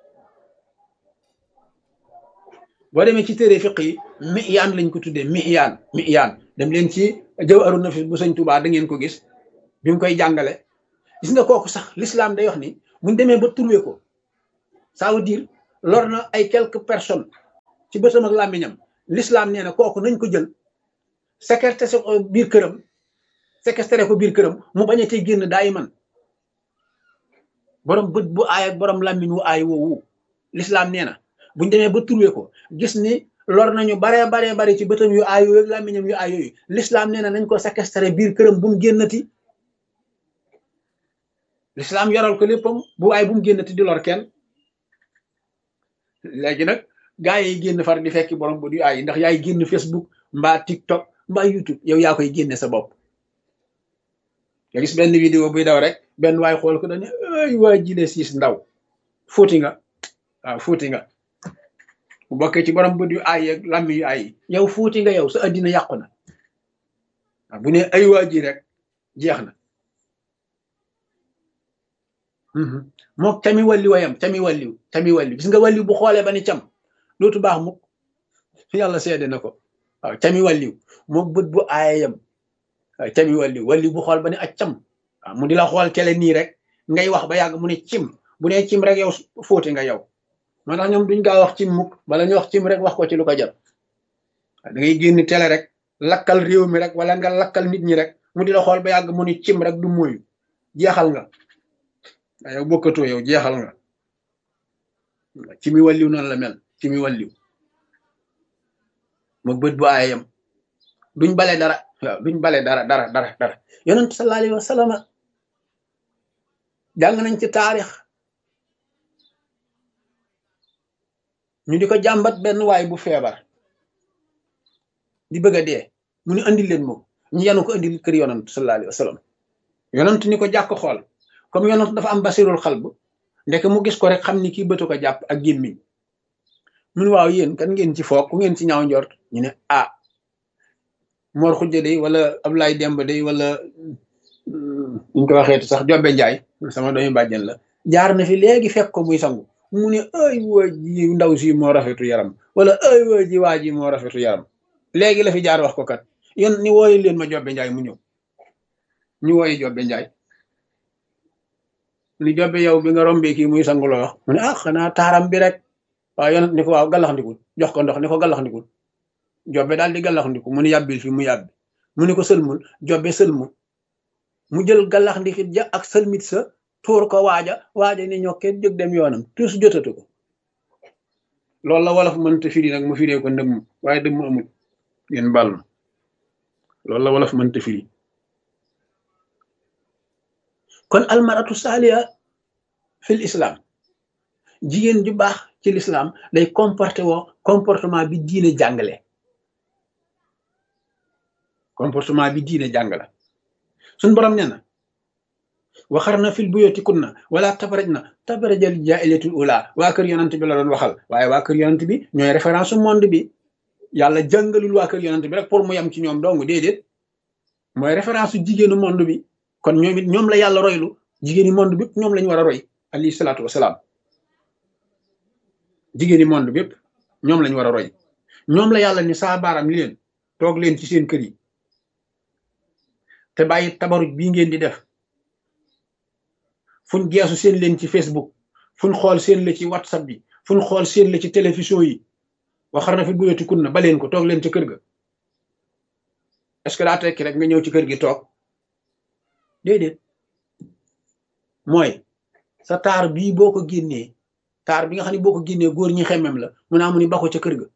boo demee ci téere fiq yi miyaan lañ ko tuddee miyaan dem leen ci Jawharu Nafis bu Sëñ Tuubaa da ngeen ko gis bi mu koy jàngale gis nga kooku sax l'islam day wax ni buñ demee ba trouvé ko ça veut dire lor na ay quelques personnes ci bëtam ak làmmiñam l'islam nee na kooku nañ ko jël séquestré ko biir këram séquestré ko biir këram mu bañ a tey génn daay man borom bët bu aay ak borom làmmiñ wu aay woowu l'islam nee na buñ demee ba trouvé ko gis ni lor nañu baree bari ci bëtam yu aay yooyu ak làmmiñam yu aay yooyu l'islam nee na nañ ko séquestré biir këram bu mu génnati l'islam yoral ko léppam bu aay bu mu génnati di lor kenn léegi nag gaa yi génn far di fekki borom bët yu aay ndax yaay génn Facebook mbaa TikTok mbaa YouTube yow yaa koy génne sa bopp nga gis benn vidéo buy daw rek benn waay xool ko dañu ay waa jile siis ndaw fóoti nga waaw fóoti nga bu bokkee ci borom bët yu aay ak làmmi yu aay yow fóoti nga yow sa addina yàqu na waaw bu ne ay waa ji rek jeex na mook cami walli wayam cami walliw gis nga walliw bu xoolee ba ni cam dootu baax mukk yàlla seede na ko waaw cami walliw mook bët bu aayayam waaw cami walliw bu xool ba ni ak cam waaw mu di la xool tele nii rek ngay wax ba yàgg mu ne cim bu ne cim rek yow fóoti nga yow moo tax ñoom duñ gaa wax cim mukk bala ñu wax cim rek wax ko ci lu ko jar da ngay génn télé rek lakkal réew mi rek wala nga lakkal nit ñi rek mu di la xool ba yàgg mu ni cim rek du mooyu jeexal nga waaw yow bokkatoo yow jeexal nga ci mi walliw noonu la mel ci mi walliw moom bët bu aayam duñ bale dara waaw duñ bale dara yonent sallallahu alayhi wa sallam jàng nañ ci taarix ñu di ko jàmbat benn waay bu feebar di bëgg a dee mu ni andil leen moom ñu yanu ko andil kër yonent sallallahu alayhi wa sallam yonent ni ko jàkk xool comme yonent dafa am basirul xalb ndek mu gis ko rek xam ni kii bëtu ko jàpp ak gémmiñ mun waaw yéen kan ngeen ci foog ku ngeen ci ñaaw njort ñu ne ah Mor Xujja day wala Ablaye Demba day wala ñu ko waxeeti sax Jobbe Njaay sama doomi bàjjen la jaar na fi léegi fekk ko muy sangu mu ne ay waa ji ndaw si moo rafetu yaram wala ay waa ji moo rafetu yaram léegi la fi jaar wax ko kat yéen ni wooye leen ma Jobbe Njaay mu ñëw ñu wooye Jobbe Njaay ni Jobbe yow bi nga rombee kii muy sangu loo wax mu ne ah xanaa taaram bi rek waaw yonent ni ko waaw gallaxndikul jox ko ndox ni ko gallaxndikul Jobbe daal di gallaxndiku mu ni yàbbil fi mu yàbbi mu ni ko sëlmul Jobbe sëlmu mu jël gallaxndikit ja ak sëlmit sa tuur ko waaja ni ñokkee jóg dem yoonam tuus jotatu ko loolu la wolof mënta firi nag mu firee ko ndëmm waaye dëmm amul ngeen baal ma loolu la wolof mënta firi kon almaratu saaliya fil islam jigéen ju baax ci l'islam day comportement bi diine jàngale comportement bi diine jàngale suñ borom nee na waxarna fil buyutikunna wala tabarajna tabarajal jaahiliyatul ula waa kër yonent bi la doon waxal waaye waa kër yonent bi ñooy référence monde bi yàlla jàngalul waa kër yonent bi rek pour mu yem ci ñoom dong déedéet mooy référence jigéenu monde bi kon ñoom it ñoom la yàlla roylu jigéeni monde bépp ñoom lañu war a roy alayhi salaatu wasalaam jigéeni monde bépp ñoom lañu war a roy ñoom la yàlla ni saa baaram li leen toog leen ci seen kër yi te bàyyi tabaruj bii ngeen di def fuñ geesu seen leen ci Facebook fuñ xool seen la ci WhatsApp bi fuñ xool seen la ci télévision yi waxarna fi buyutikunna ba leen ko toog leen ci kër ga est-ce que daa tekki rek nga ñëw ci kër gi toog déedéet mooy sa taar bii boo ko génnee taar bi nga xam ne boo ko génnee góor ñi xemmem la mu naa mu ni bako ca kër ga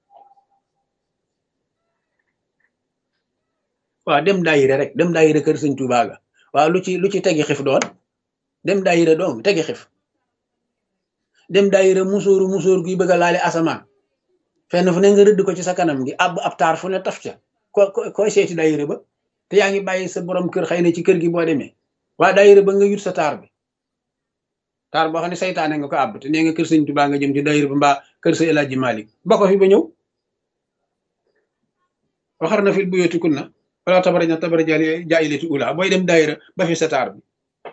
waaw dem daayira rek dem daayira kër sëñ Tuubaa ga waaw lu ci tegi xif doon dem daayira doom tegi xif dem daayira musóor guy bëgg a laale asamaan fenn fu ne nga rëdd ko ci sa kanam gi ab taar fu ne taf ca koy seeti daayira ba te yaa ngi bàyyi sa borom kër xëy na ci kër gi boo demee waa daayira ba nga yut sa taar bi taar boo xam ne saytaane nga ko àbb te nee nga kër sëñ Tuubaa nga jëm ci daayira ba mbaa kër sa El Hadji Malick ba ko fi ba ñëw waxarna fil buyutikunna wala tabarajna tabarajal jaahiliyatul ula booy dem daayira ba fi sa taar bi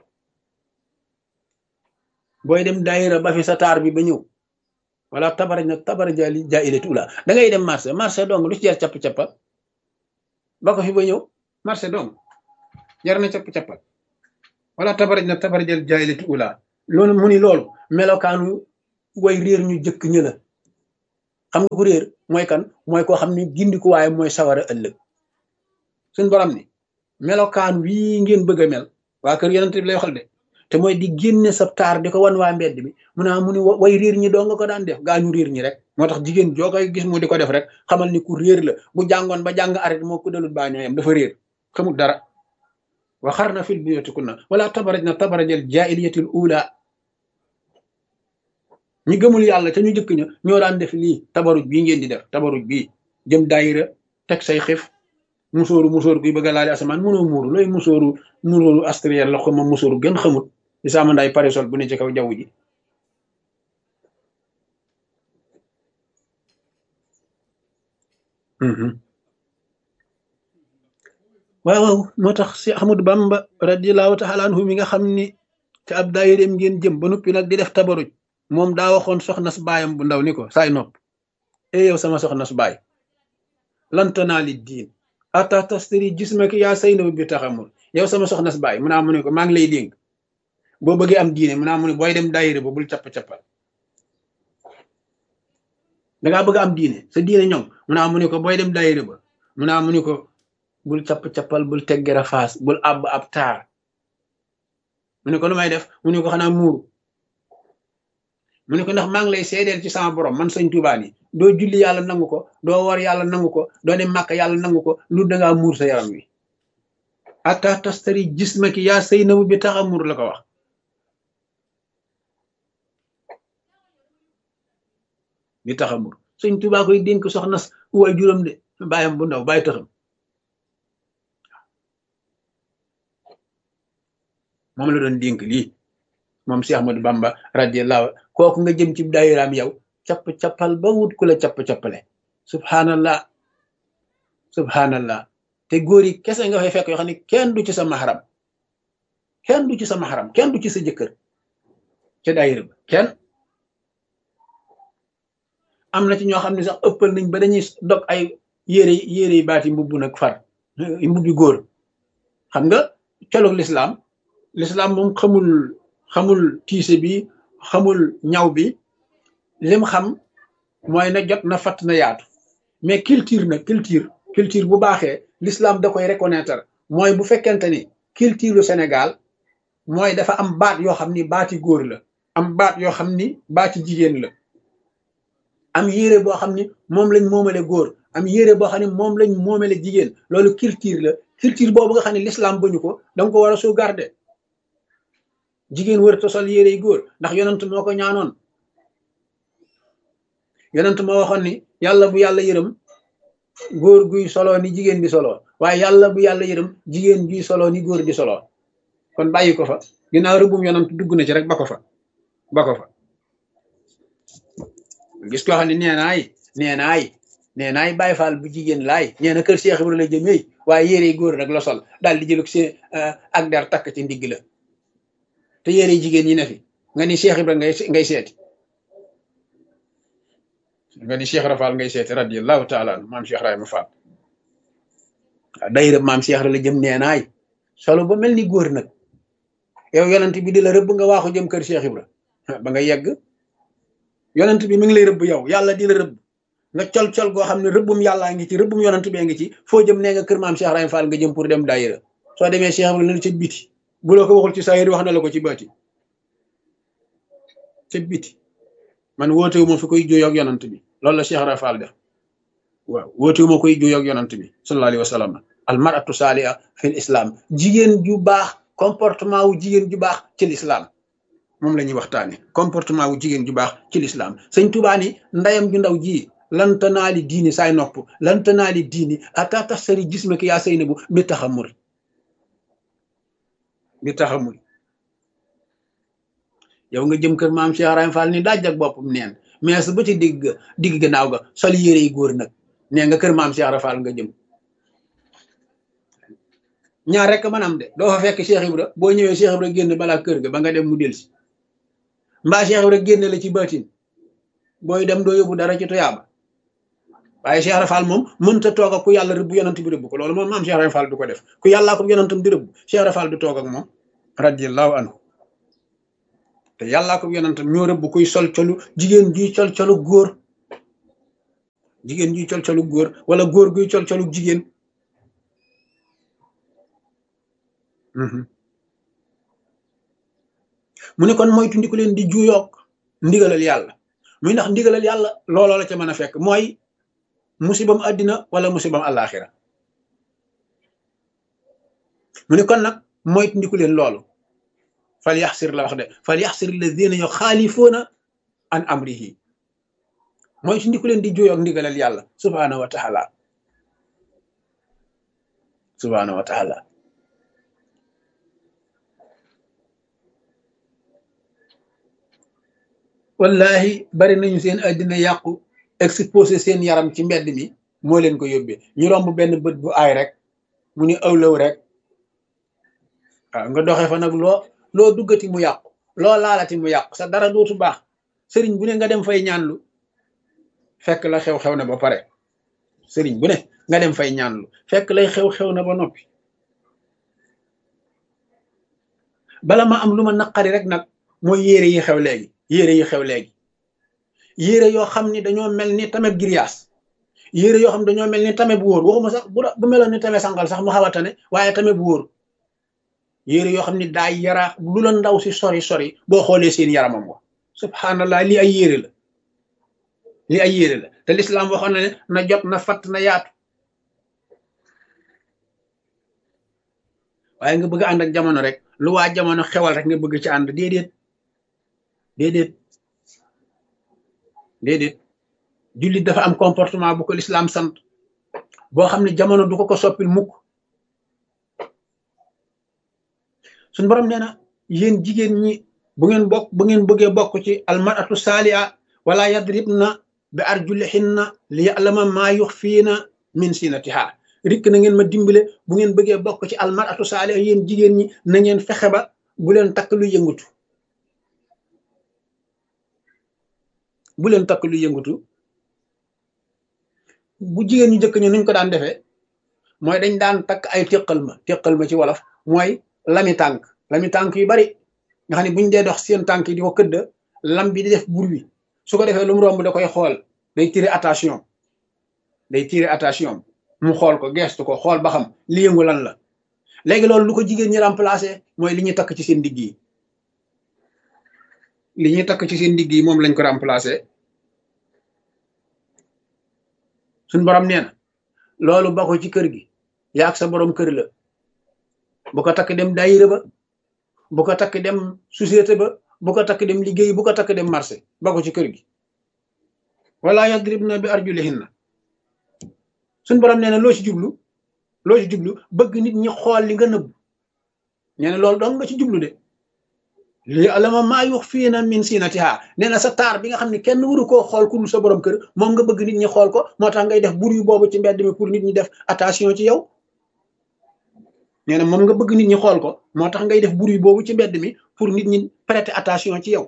booy dem daayira ba fi sa taar bi ba ñëw wala tabarajna tabarajal jaahiliyatul ula da ngay dem marché dong lu ci jar capp-cappa ba ko fi ba ñëw marché dong jar na capp-cappa wala tabarajna tabarajal jaahiliyatul ula loolu mu ni loolu melokaanu way réer ñu jëkk ñë la xam nga ku réer mooy kan mooy koo xam ni gindiku waaye mooy sawara ëllëg suñ borom ni melokaan wii ngeen bëgg a mel waa kër yonent bi lay waxal de te mooy di génne sa taar di ko wan waa mbedd bi mu naa mu ni way réer ñi doo nga ko daan def gaa ñu réer ñi rek moo tax jigéen joo koy gis mu di ko def rek xamal ni ku réer la bu jàngoon ba jàng arrêt moo ko dalut baa ñooyam dafa réer xamul dara wa xarna fil buyutikunna wala tabarajna tabarajal jaahiliyatil ula ñi gëmul yàlla te ñu jëkk ña ñoo daan def lii tabaruj bii ngeen di def tabaruj bii jëm daayira teg say xif musóoru kuy bëgg a laali asamaan mënoo muuru looy musóoru astriel la ko ma musóoru gën xamut di sama nday parisol bu ne ci kaw jaww ji waaw moo tax si Ahmadu Bamba radiallahu taala anhu mi nga xam ni te ab daayireem ngeen jëm ba noppi nag di def tabaruj moom daa waxoon soxna su baayam bu ndaw ni ko saay nopp yow sama soxna su baay lantanaa li diin ata tastari jismaki yaa saynabu bi taxamul yow sama soxna su baay mu naa mu ne ko maa ngi lay dénk boo bëggee am diine mu naa mu ne booy dem daayira ba bul capp-cappal dangaa bëgg am diine sa diine ñoom mu naa mu ne ko booy dem daayira ba mu naa mu ne ko bul capp-cappal bul teggera faas bul àbb ab taar mu ne ko lu may def mu ne ko xanaa muuru mu ne ko ndax maa ngi lay seedeel ci sama borom man sëñ Tuubaa ni doo julli yàlla nangu ko doo war yàlla nangu ko doo dem màkk yàlla nangu ko lu dangaa muur sa yaram wi ata tastari jismaki yaa saynabu bi taxa muur la ko wax bi taxa muur sëñ Tuubaa koy dénk soxna waay juróom de bàyyam bu ndaw bàyyi taxam moom la doon dénk lii moom Cheikh Ahmadou Bamba radiyallahu kooku nga jëm ci daayiraam yow capp-cappal ba wut ku la capp-cappale subhanallah subhanallah te góor yi kese nga fay fekk yoo xam ne kenn du ci sa mahram kenn du ci sa mahram kenn du ci sa jëkkër ca daayira ba kenn am na ci ñoo xam ne sax ëppal nañ ba dañuy dog ay yére yi baati mbubb nag far mbubbi góor xam nga colug lislaam moom xamul tiise bi xamul ñaw bi lim xam mooy na jot na fatt na yaatu mais culture bu baaxee l'islam da koy reconnaître mooy bu fekkente ni culture lu Sénégal mooy dafa am baat yoo xam ni baati góor la am baat yoo xam ni baati jigéen la am yére boo xam ni moom lañ moomale góor am yére boo xam ne moom lañ moomale jigéen loolu culture la culture boobu nga xam ne l'islam bañu ko danga ko war a sauvegarder jigéen wër tosol yére yi góor ndax yonent moo ko ñaanoon yonent moo waxoon ni yàlla bu yàlla yërëm góor guy solo ni jigéen di solo waaye yàlla bu yàlla yërëm jigéen guy solo ni góor di solo kon bàyyi ko fa ginnaaw rëbbum yonent dugg na ci rek ba ko fa gis koo xam ne nee naay Baay Faal bu jigéen laay nee na kër Cheikh Ibrahima la jëmee waaye yére yi góor rek la sol daal di jëlug seen ak der takk ci ndigg la te yére jigéen ñi ne fi nga ni Cheikh Ibrahima ngay seeti nga ni Cheikh Rafal ngay seeti radiyallahu taala anhu maam Cheikh Rahima Fall dayra maam Cheikh la jëm neenaay solo ba mel ni góor nag yow yonent bi di la rëbb nga waaxu jëm kër Cheikh Ibra ba nga yegg yonent bi mi ngi lay rëbb yow yàlla di la rëbb nga col goo xam ne rëbbum yàllaa ngi ci rëbbum yonent bee ngi ci foo jëm nee nga kër maam Cheikh Rahima Fall nga jëm pour dem dayra soo demee Cheikh Ibra na ca biti bu la ko waxul ci saahir wax na la ko ci baati ca biti man wootewu ma fi koy juyoo ak yonant bi loolu la Cheikh Rafal def waaw wootewu ma koy juyoo ak yonant bi sallallahu alayhi wa sallam al mar'atu saaliha fil islam jigéen ju baax comportement wu jigéen ju baax ci l'islam moom la ñuy waxtaane comportement wu jigéen ju baax ci l'islam sëñ Tuubaa ni ndayam ju ndaw ji lan tanaali diini saay nopp lan tanaali diini ata tasari jismaki yaa saynabu bi taxamul yow nga jëm kër maam Cheikh Rahima Fall ni daaj ak boppam neen mais ba ci digg gannaaw ga sol yére yi góor nag nee nga kër maam Cheikh Rahima Fall nga jëm ñaar rek mën am de doo fa fekk Cheikh Ibra boo ñëwee Cheikh Ibra génn balaa kër ga ba nga dem mu delsi mbaa Cheikh Ibra génn la ci baatin booy dem doo yóbbu dara ci tuyaaba waaye Cheikh Rahima Fall moom mënta toog ak ku yàlla rëbb yonant bi rëbb ko loolu moom maam Cheikh Rahima Fall du ko def ku yàllaa ko yonantam di rëbb Cheikh Rahima Fall du toog ak moom radiyallahu anhu te yàllaa ko yonentam ñoo rëbb kuy sol colu jigéen juy col colu góor, jigéen juy col colu góor wala góor guy col colu jigéen. mu ne kon moytu ndiku leen di juyoog ndigalal yàlla muy ndax ndigalal yàlla looloo la ca mën a fekk mooy musibam àddina wala musibam àllaaxira. mu ne kon nag moytu ndiku leen loolu fal yaxsir la wax de fal yaxsir alladina yuxaalifuuna an amrihi moytu ndiku leen di juyoog ndigalal yàlla subhaanahu wa taala subhaanahu wa taala. wallahi bari nañu seen àddina yàqu exposé seen yaram ci mbedd mi moo leen ko yóbbee ñu romb benn bët bu aay rek mu ni awlaw rek waaw nga doxee fa nag loo duggati mu yàqu loo laalati mu yàqu sa dara dootu baax sëriñ bu ne nga dem fay ñaanlu fekk la xew-xew na ba pare sëriñ bu ne nga dem fay ñaanlu fekk lay xew-xew na ba noppi. bala ma am lu ma naqari rek nag mooy yére yi xew léegi yére yi xew léegi yére yoo xam ni dañoo mel ni tamit giriyaas yére yoo xam ne dañoo mel ni tamit bu wóor waxuma sax bu meloon ni tamit sangal sax mu xaw a tane waaye tamit bu wóor yére yoo xam ni daay yaraax lu la ndaw si sori sori boo xoolee seen yaramam wa subhanallah lii ay yére la lii ay yére la te lislaam waxoon na ne na jot na fatt na yaatu waaye nga bëgg ànd ak jamono rek lu waa jamono xewal rek nga bëgg ci ànd déedéet déedéet déedéet jullit dafa am comportement bu ko lislaam sant boo xam ne jamono du ko soppil mukk. suñ borom nee na yéen jigéen ñi bu ngeen bëggee bokk ci almaratu saaliha wala yadribna bi arjulihinna li ya'lama maa yuxfiina min sinatiha rikk na ngeen ma dimbale bu ngeen bëggee bokk ci almaratu saaliha yéen jigéen ñi na ngeen fexe ba bu leen takk lu yëngutu bu leen takk lu yëngutu bu jigéen ñu njëkk ñu nuñ ko daan defee mooy dañ daan takk ay téqal ma ci wolof mooy lami tànk yu bari nga xam ne buñ dee dox seen tànk yi di ko këdd lam bi di def bruit su ko defee lu mu romb da koy xool day tirer attention mu xool ko gestu ko xool ba xam li yëngu lan la. léegi loolu lu ko jigéen ñi remplacer mooy li ñuy takk ci seen ndigg yi li ñuy takk ci seen ndigg yi moom lañ ko remplacer. suñ borom nee na loolu ba ko ci kër gi yaag sa borom kër la bu ko takk dem daayira ba bu ko takk dem société ba bu ko takk dem liggéey bu ko takk dem marché ba ko ci kër gi wala yadribna bi arjulihinna. suñ borom nee na loo ci jublu bëgg nit ñi xool li nga nëbb nee na loolu doon nga ci jublu de li alama maa yuxfiina min sinatiha nee na sa taar bi nga xam ne kenn waru koo xool ku dul sa borom kër moom nga bëgg nit ñi xool ko moo tax ngay def bur yu boobu ci mbedd mi pour nit ñi def attention ci yow. nee na moom nga bëgg nit ñi xool ko moo tax ngay def bur yu boobu ci mbedd mi pour nit ñi prêter attention ci yow.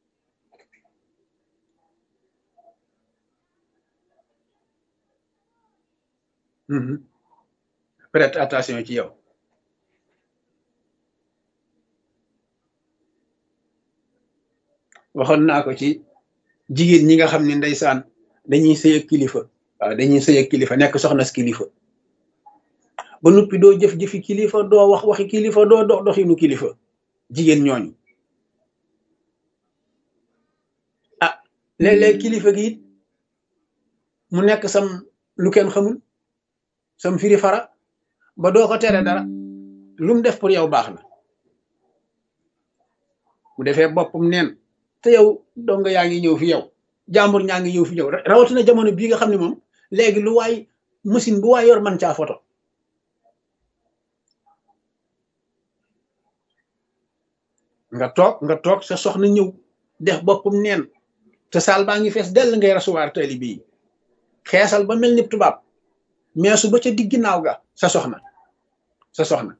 prêter attention ci yow. waxoon naa ko ci jigéen ñi nga xam ne ndeysaan dañuy sëy ak kilifa waaw dañuy sëy ak kilifa nekk soxna si kilifa ba noppi doo jëf-jëfi kilifa doo wax waxi kilifa doo dox doxinu kilifa jigéen ñooñu ah léeg-léeg kilifa gi it mu nekk sam lu kenn xamul sam firi fara ba doo ko tere dara lu mu def pour yow baax na bu defee boppam neen te yow donga yaa ngi ñëw fi yow jàmbur ñaa ngi ñëw fi yow rawatina jamono bii nga xam ne moom léegi lu waay machine bu waay yor man caa photo nga toog sa soxna ñëw def boppam neen te saal baa ngi fees dell ngay recevoir tali bii xeesal ba mel ni tubaab mais su ba ca digg ginnaaw ga sa soxna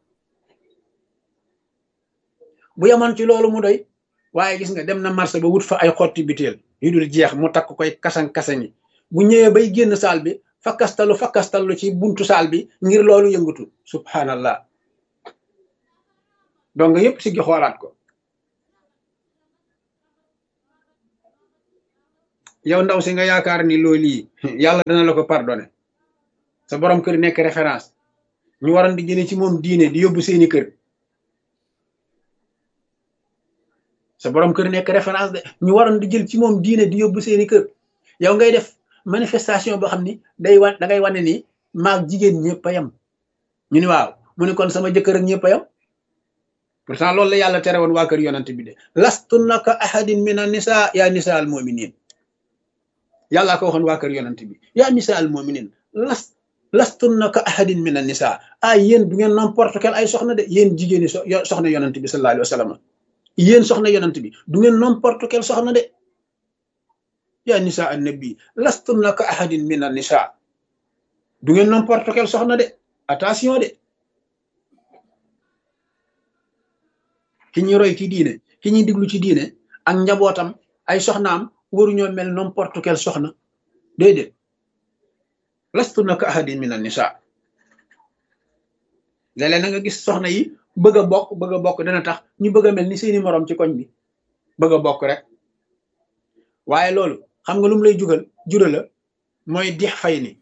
bu yaman ci loolu mu doy waaye gis nga dem na marché ba wut fa ay xotti biteel yu dul jeex mu takk koy kasan-kasani bu ñëwee bay génn saal bi fakkastalu ci buntu saal bi ngir loolu yëngatu subhanallah donc yépp si gi xoolaat ko yow ndaw si nga yaakaar ni loolu yi yàlla dana la ko pardonné sa borom kër nekk référence ñu waroon di jëlee ci moom diine di yóbbu seeni kër sa borom kër nekk référence de ñu waroon di jël ci moom diine di yóbbu seeni kër yow ngay def manifestation boo xam ni da ngay wane ni maag jigéen ñëpp a yem ñu ni waaw mu ni kon sama jëkkër ak ñëpp a yem pourtant loolu la yàlla tere woon waa kër yonent bi de lastunna ka ahadin min an nisa yaa nisa al muminin yàllaa ko waxoon waa kër yonent bi yaa nisa al muminin lastunna ka ahadin min an nisa yéen du ngeen n'importe quel ay soxna de yéen jigéeni soxna yonent bi sallallahu alayhi wa sallam yéen soxna yonent bi du ngeen n'importe quel soxna de yaa nisa an nabi lastunna ka ahadin min an nisa du ngeen n'importe quel soxna de attention de ki ñuy roy ci diine ki ñuy diglu ci diine ak njabootam ay soxnaam waruñoo mel n'importe quel soxna déedéet lastunna ka ahadin min an nisa léeg-léeg na nga gis soxna yi bëgg a bokk dana tax ñu bëgg a mel ni seeni moroom ci koñ bi bëgg a bokk rek waaye loolu xam nga lu mu lay jura la mooy dix fay ni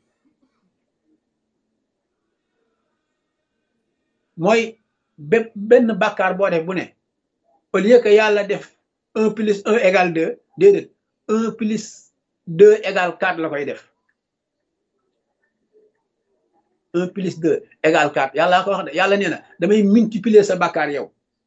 mooy benn bàkkaar boo def bu ne au lieu que yàlla def 1+1 = 2 déedéet 1+2 = 4 la koy def 1+2 = 4 yàlla ko wax de yàlla nee na damay multiplier sa bàkkaar yow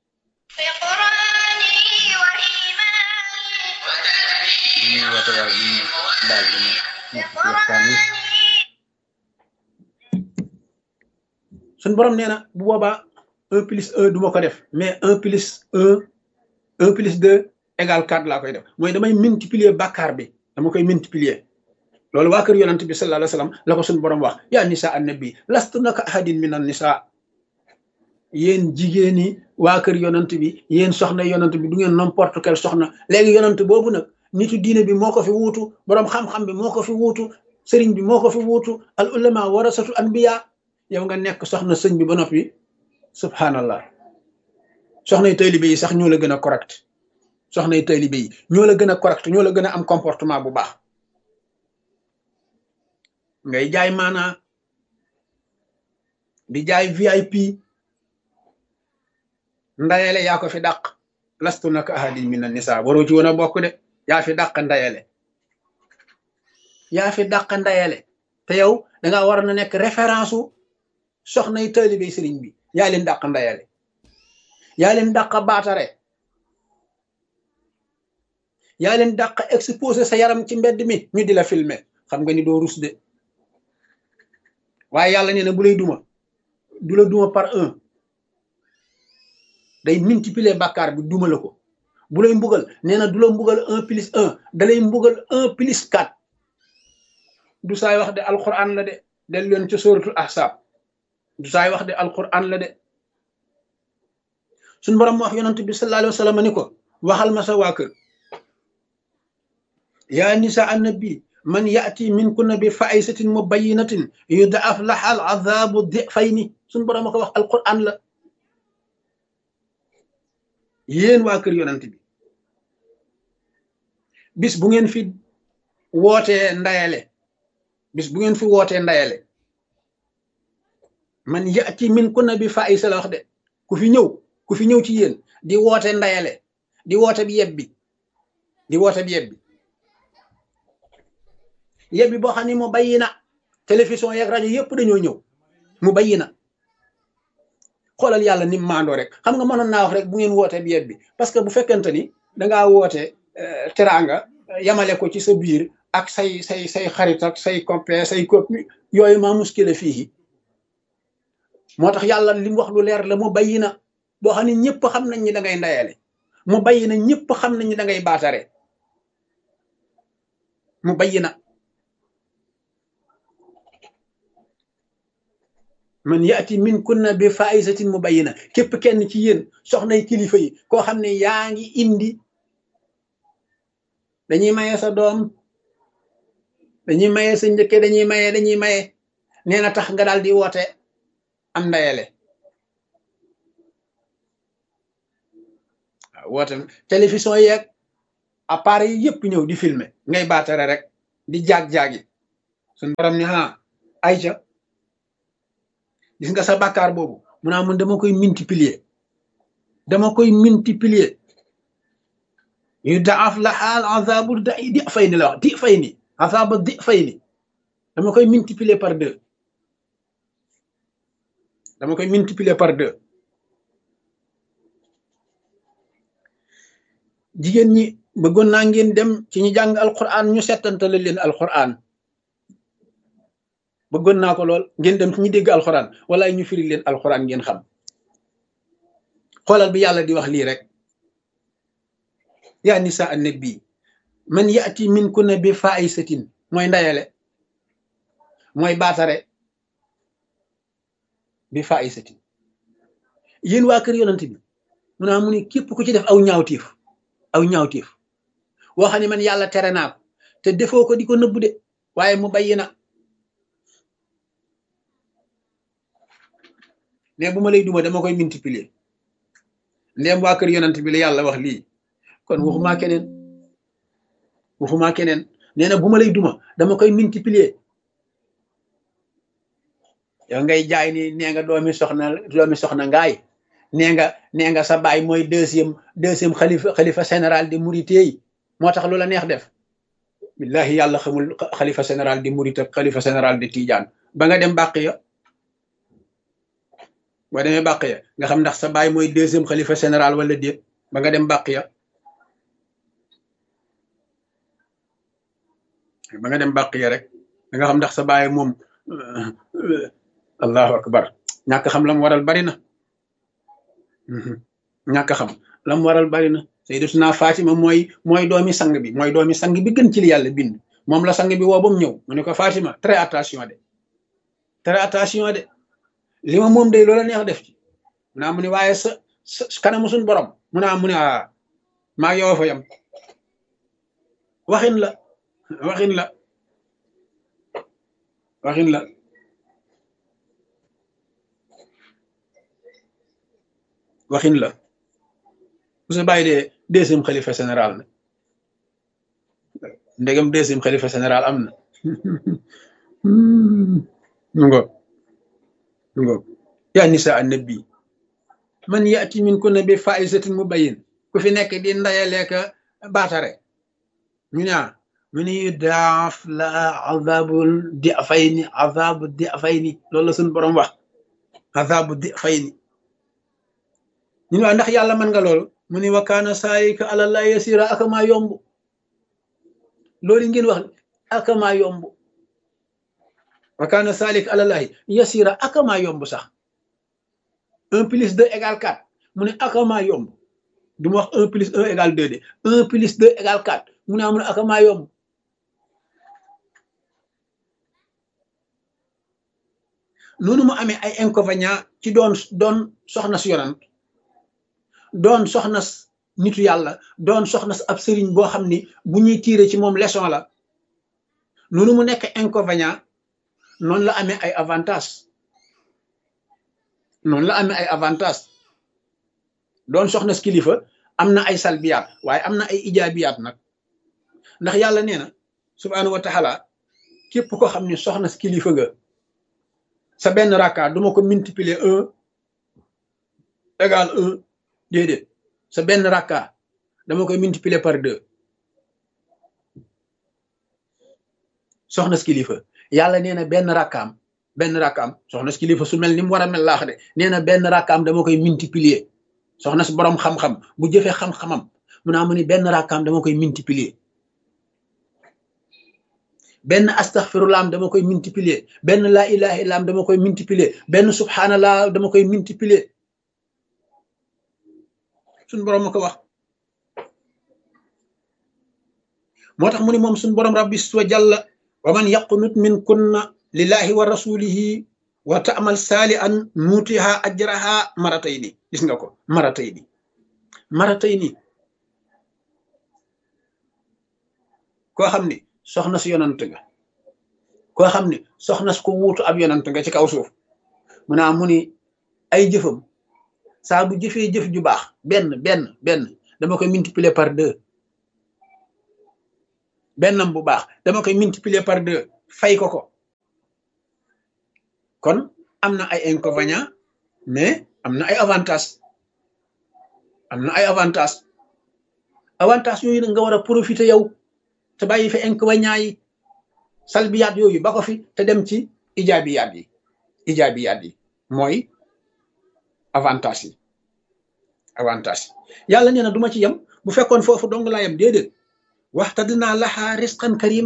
suñ borom nee na bu boobaa 1+1 du ma ko def mais 1+2 = 4 laa koy def mooy damay multiplier bàkkaar bi dama koy multiplier loolu waa kër yonent bi sallallahu alayhi wa sallam la ko suñ borom wax yaa nisa annabi lastunna ka ahadin min an nisa yéen jigéeni waa kër yonent bi yéen soxna yonent bi du ngeen n'importe quel soxna léegi yonent boobu nag nitu diine bi moo ko fi wuutu borom xam-xam bi moo ko fi wuutu sëriñ bi moo ko fi wuutu al ulama warasatu anbiya yow nga nekk soxna sëñ bi ba noppi subhanallah soxna yi taalibe yi sax ñoo la gën a correct soxna yi taalibe yi ñoo la gën a correct ñoo la gën a am comportement bu baax ngay jaay maanaa di jaay VIP ndayele yaa ko fi dàq lastunna ka ahadin min an nisa waroo ci woon a bokk de yaa fi dàq ndayele te yow dangaa war na nekk référence u soxna yi taalibe sëriñ bi yaa leen dàq ndayele yaa leen dàq baatare yaa leen dàq exposé sa yaram ci mbedd mi ñu di la filmer xam nga ni doo rus de waaye yàlla nee na bu lay duma du la duma par 1 day multiplier bàkkaar bi duma la ko bu lay mbugal nee na du la mbugal 1+1 da lay mbugal 1+4 du saay wax de alquran la de del leen ca suratul ahzab du saay wax de alquran la de suñ borom wax yonent bi sallallahu alayhi wa sallam ni ko waxal ma sa waa kër yaa nisa annabi man yati minkunna bi fa'isatin mubayyinatin yud'af laha al'adhabu dhi'fayni suñ borom a ko wax alquran la yéen waa kër yonent bi bis bu ngeen fi wootee ndayale man yati minkunna bi fa'isa la wax de ku fi ñëw ci yéen di woote ndayale di woote bi yebbi boo xam ne mu bayyi na télévision yeeg rajo yëpp dañoo ñëw mu bayyi na xoolal yàlla ni mu maandoo rek xam nga mënoon naa wax rek bu ngeen woote bi yebbi parce que bu fekkente ni dangaa woote teraanga yamale ko ci sa biir ak say xarit ak say copain say copine yooyu maa muskile fii moo tax yàlla li mu wax lu leer la mu bayyi na boo xam ne ñëpp xam nañ ni da ngay ndayale mu bayyi na ñëpp xam nañ ni da ngay baatare mu bayyi na man yaati min kunna bi faisatin mubayyina képp kenn ci yéen soxnay kilifa yi koo xam ne yaa ngi indi dañuy maye sa doom dañuy maye sa njëkke dañuy maye nee na tax nga daal di woote am ndayale waaw woote télévision yeeg appareil yi yëpp ñëw di filmer ngay baatare rek di jaag-jaagi suñ borom ni ayca gis nga sa bàkkaar boobu mu naa mun dama koy multiplier yu daaf la xaal azabu di fay ni la wax di fay ni azaba di fay ni dama koy multiplier par 2 dama koy multiplier par 2 jigéen ñi bëggoon naa ngeen dem ci ñi jàng alquran ñu settantale leen alquran bëggoon naa ko lool ngeen dem ci ñi dégg alquran wala ñu firi leen alquran ngeen xam xoolal bi yàlla di wax lii rek yaa nisa annabi man yati min kunna bi faisatin mooy ndayale mooy baatare bi faisatin yéen waa kër yonent bi mu ne képp ku ci def aw ñaawtiif woo xam ne man yàlla tere naa ko te defoo ko di ko nëbbu de waaye mu bayyi na ne bu ma lay duma dama koy multiplier ndéem waa kër yonent bi la yàlla wax lii kon waxumaa keneen nee na bu ma lay duma dama koy multiplier yow ngay jaay ni nee nga doomi soxna ngaay nee nga sa baay mooy deuxième xalifa général di Mouride yi moo tax lu la neex def billahi yàlla xamul xalifa général di Mouride ak xalifa général di Tidiane ba nga dem bàq ya boo demee bàq ya nga xam ndax sa baay mooy deuxième xalifa général wala déet ba nga dem bàq ya rek da nga xam ndax sa baay moom allahu akbar ñàkk xam lam waral bari na ñàkk xam lam waral bari na sayyidatuna Fatima mooy doomi sang bi gën ci li yàlla bind moom la sang bi woo ba mu ñëw mu ne ko Fatima très attention de li ma moom day loola neex def ci mu ne waaye sa kanamu suñ borom mu ne maa yow fa yam waxin la bu sa bàyyi dee deuxième xalifa général na ndegam deuxième xalifa général am na ngo yaa nisa annabi man yati min kunna bi faisatin mubayyin ku fi nekk di ndayaleeka baatare ñu ne yudaaf la azabu di fayni loolu la suñu borom wax azabu di fayni ñu ne ndax yàlla mën nga loolu mu ne wa kaana saalika ala llahi yasira akamaa yomb loolu ngeen wax akamaa yomb wa kaana saalika ala llahi yasira akamaa yomb sax 1 plus 2 égale 4 mu ne akamaa yomb du ma wax 1 plus 1 égale 2 de 1 plus 2 égale 4 mu ne akamaa yomb noonu mu amee ay inconvénients ci doon soxna si yonant doon soxna nitu yàlla doon soxna ab sëriñ boo xam ni bu ñuy tiire ci moom leçon la noonu mu nekk inconvénient noonu la amee ay avantage doon soxna si kilifa am na ay salbiyaat waaye am na ay ijaabiyaat nag ndax yàlla nee na subhaanahu wa taala képp ko xam ne soxna si kilifa nga sa benn rakka duma ko multiplier 1 égale 1 déedéet sa benn rakka dama koy multiplier par 2 soxna si kilifa yàlla nee na benn rakkaam soxna si kilifa su mel ni mu war a mel laax de nee na benn rakkaam dama koy multiplier soxna si borom xam-xam bu jëfee xam-xamam mu ni benn rakkaam dama koy multiplier benn astaghfirullah dama koy multiplier benn laa ilaha illa dama koy multiplier benn subhanallah dama koy multiplier suñ borom ma ko wax moo tax mu ni moom suñ borom rabbi wa jalla wa man yaqnut min kunna lillahi wa rasulihi wa ta'mal salihan nutiha ajraha maratayni gis nga ko maratayni koo xam ni soxna si yonant nga koo xam ni soxna si ko wuutu ab yonant nga ci kaw suuf mu ni ay jëfam saa bu jëfee jëf ju baax benn dama koy multiplier par 2 bennam bu baax dama koy multiplier par 2 fay ko ko. kon am na ay inconvénients mais am na ay avantages avantages yooyu nag nga war a profiter yow te bàyyi fi inconvénients yi salbiyaat yooyu ba ko fi te dem ci ijaabiyaat yi mooy avantages yi yàlla nee na du ma ci yem bu fekkoon foofu dong laa yem déedéet waxtadnaa lahaa risqan karima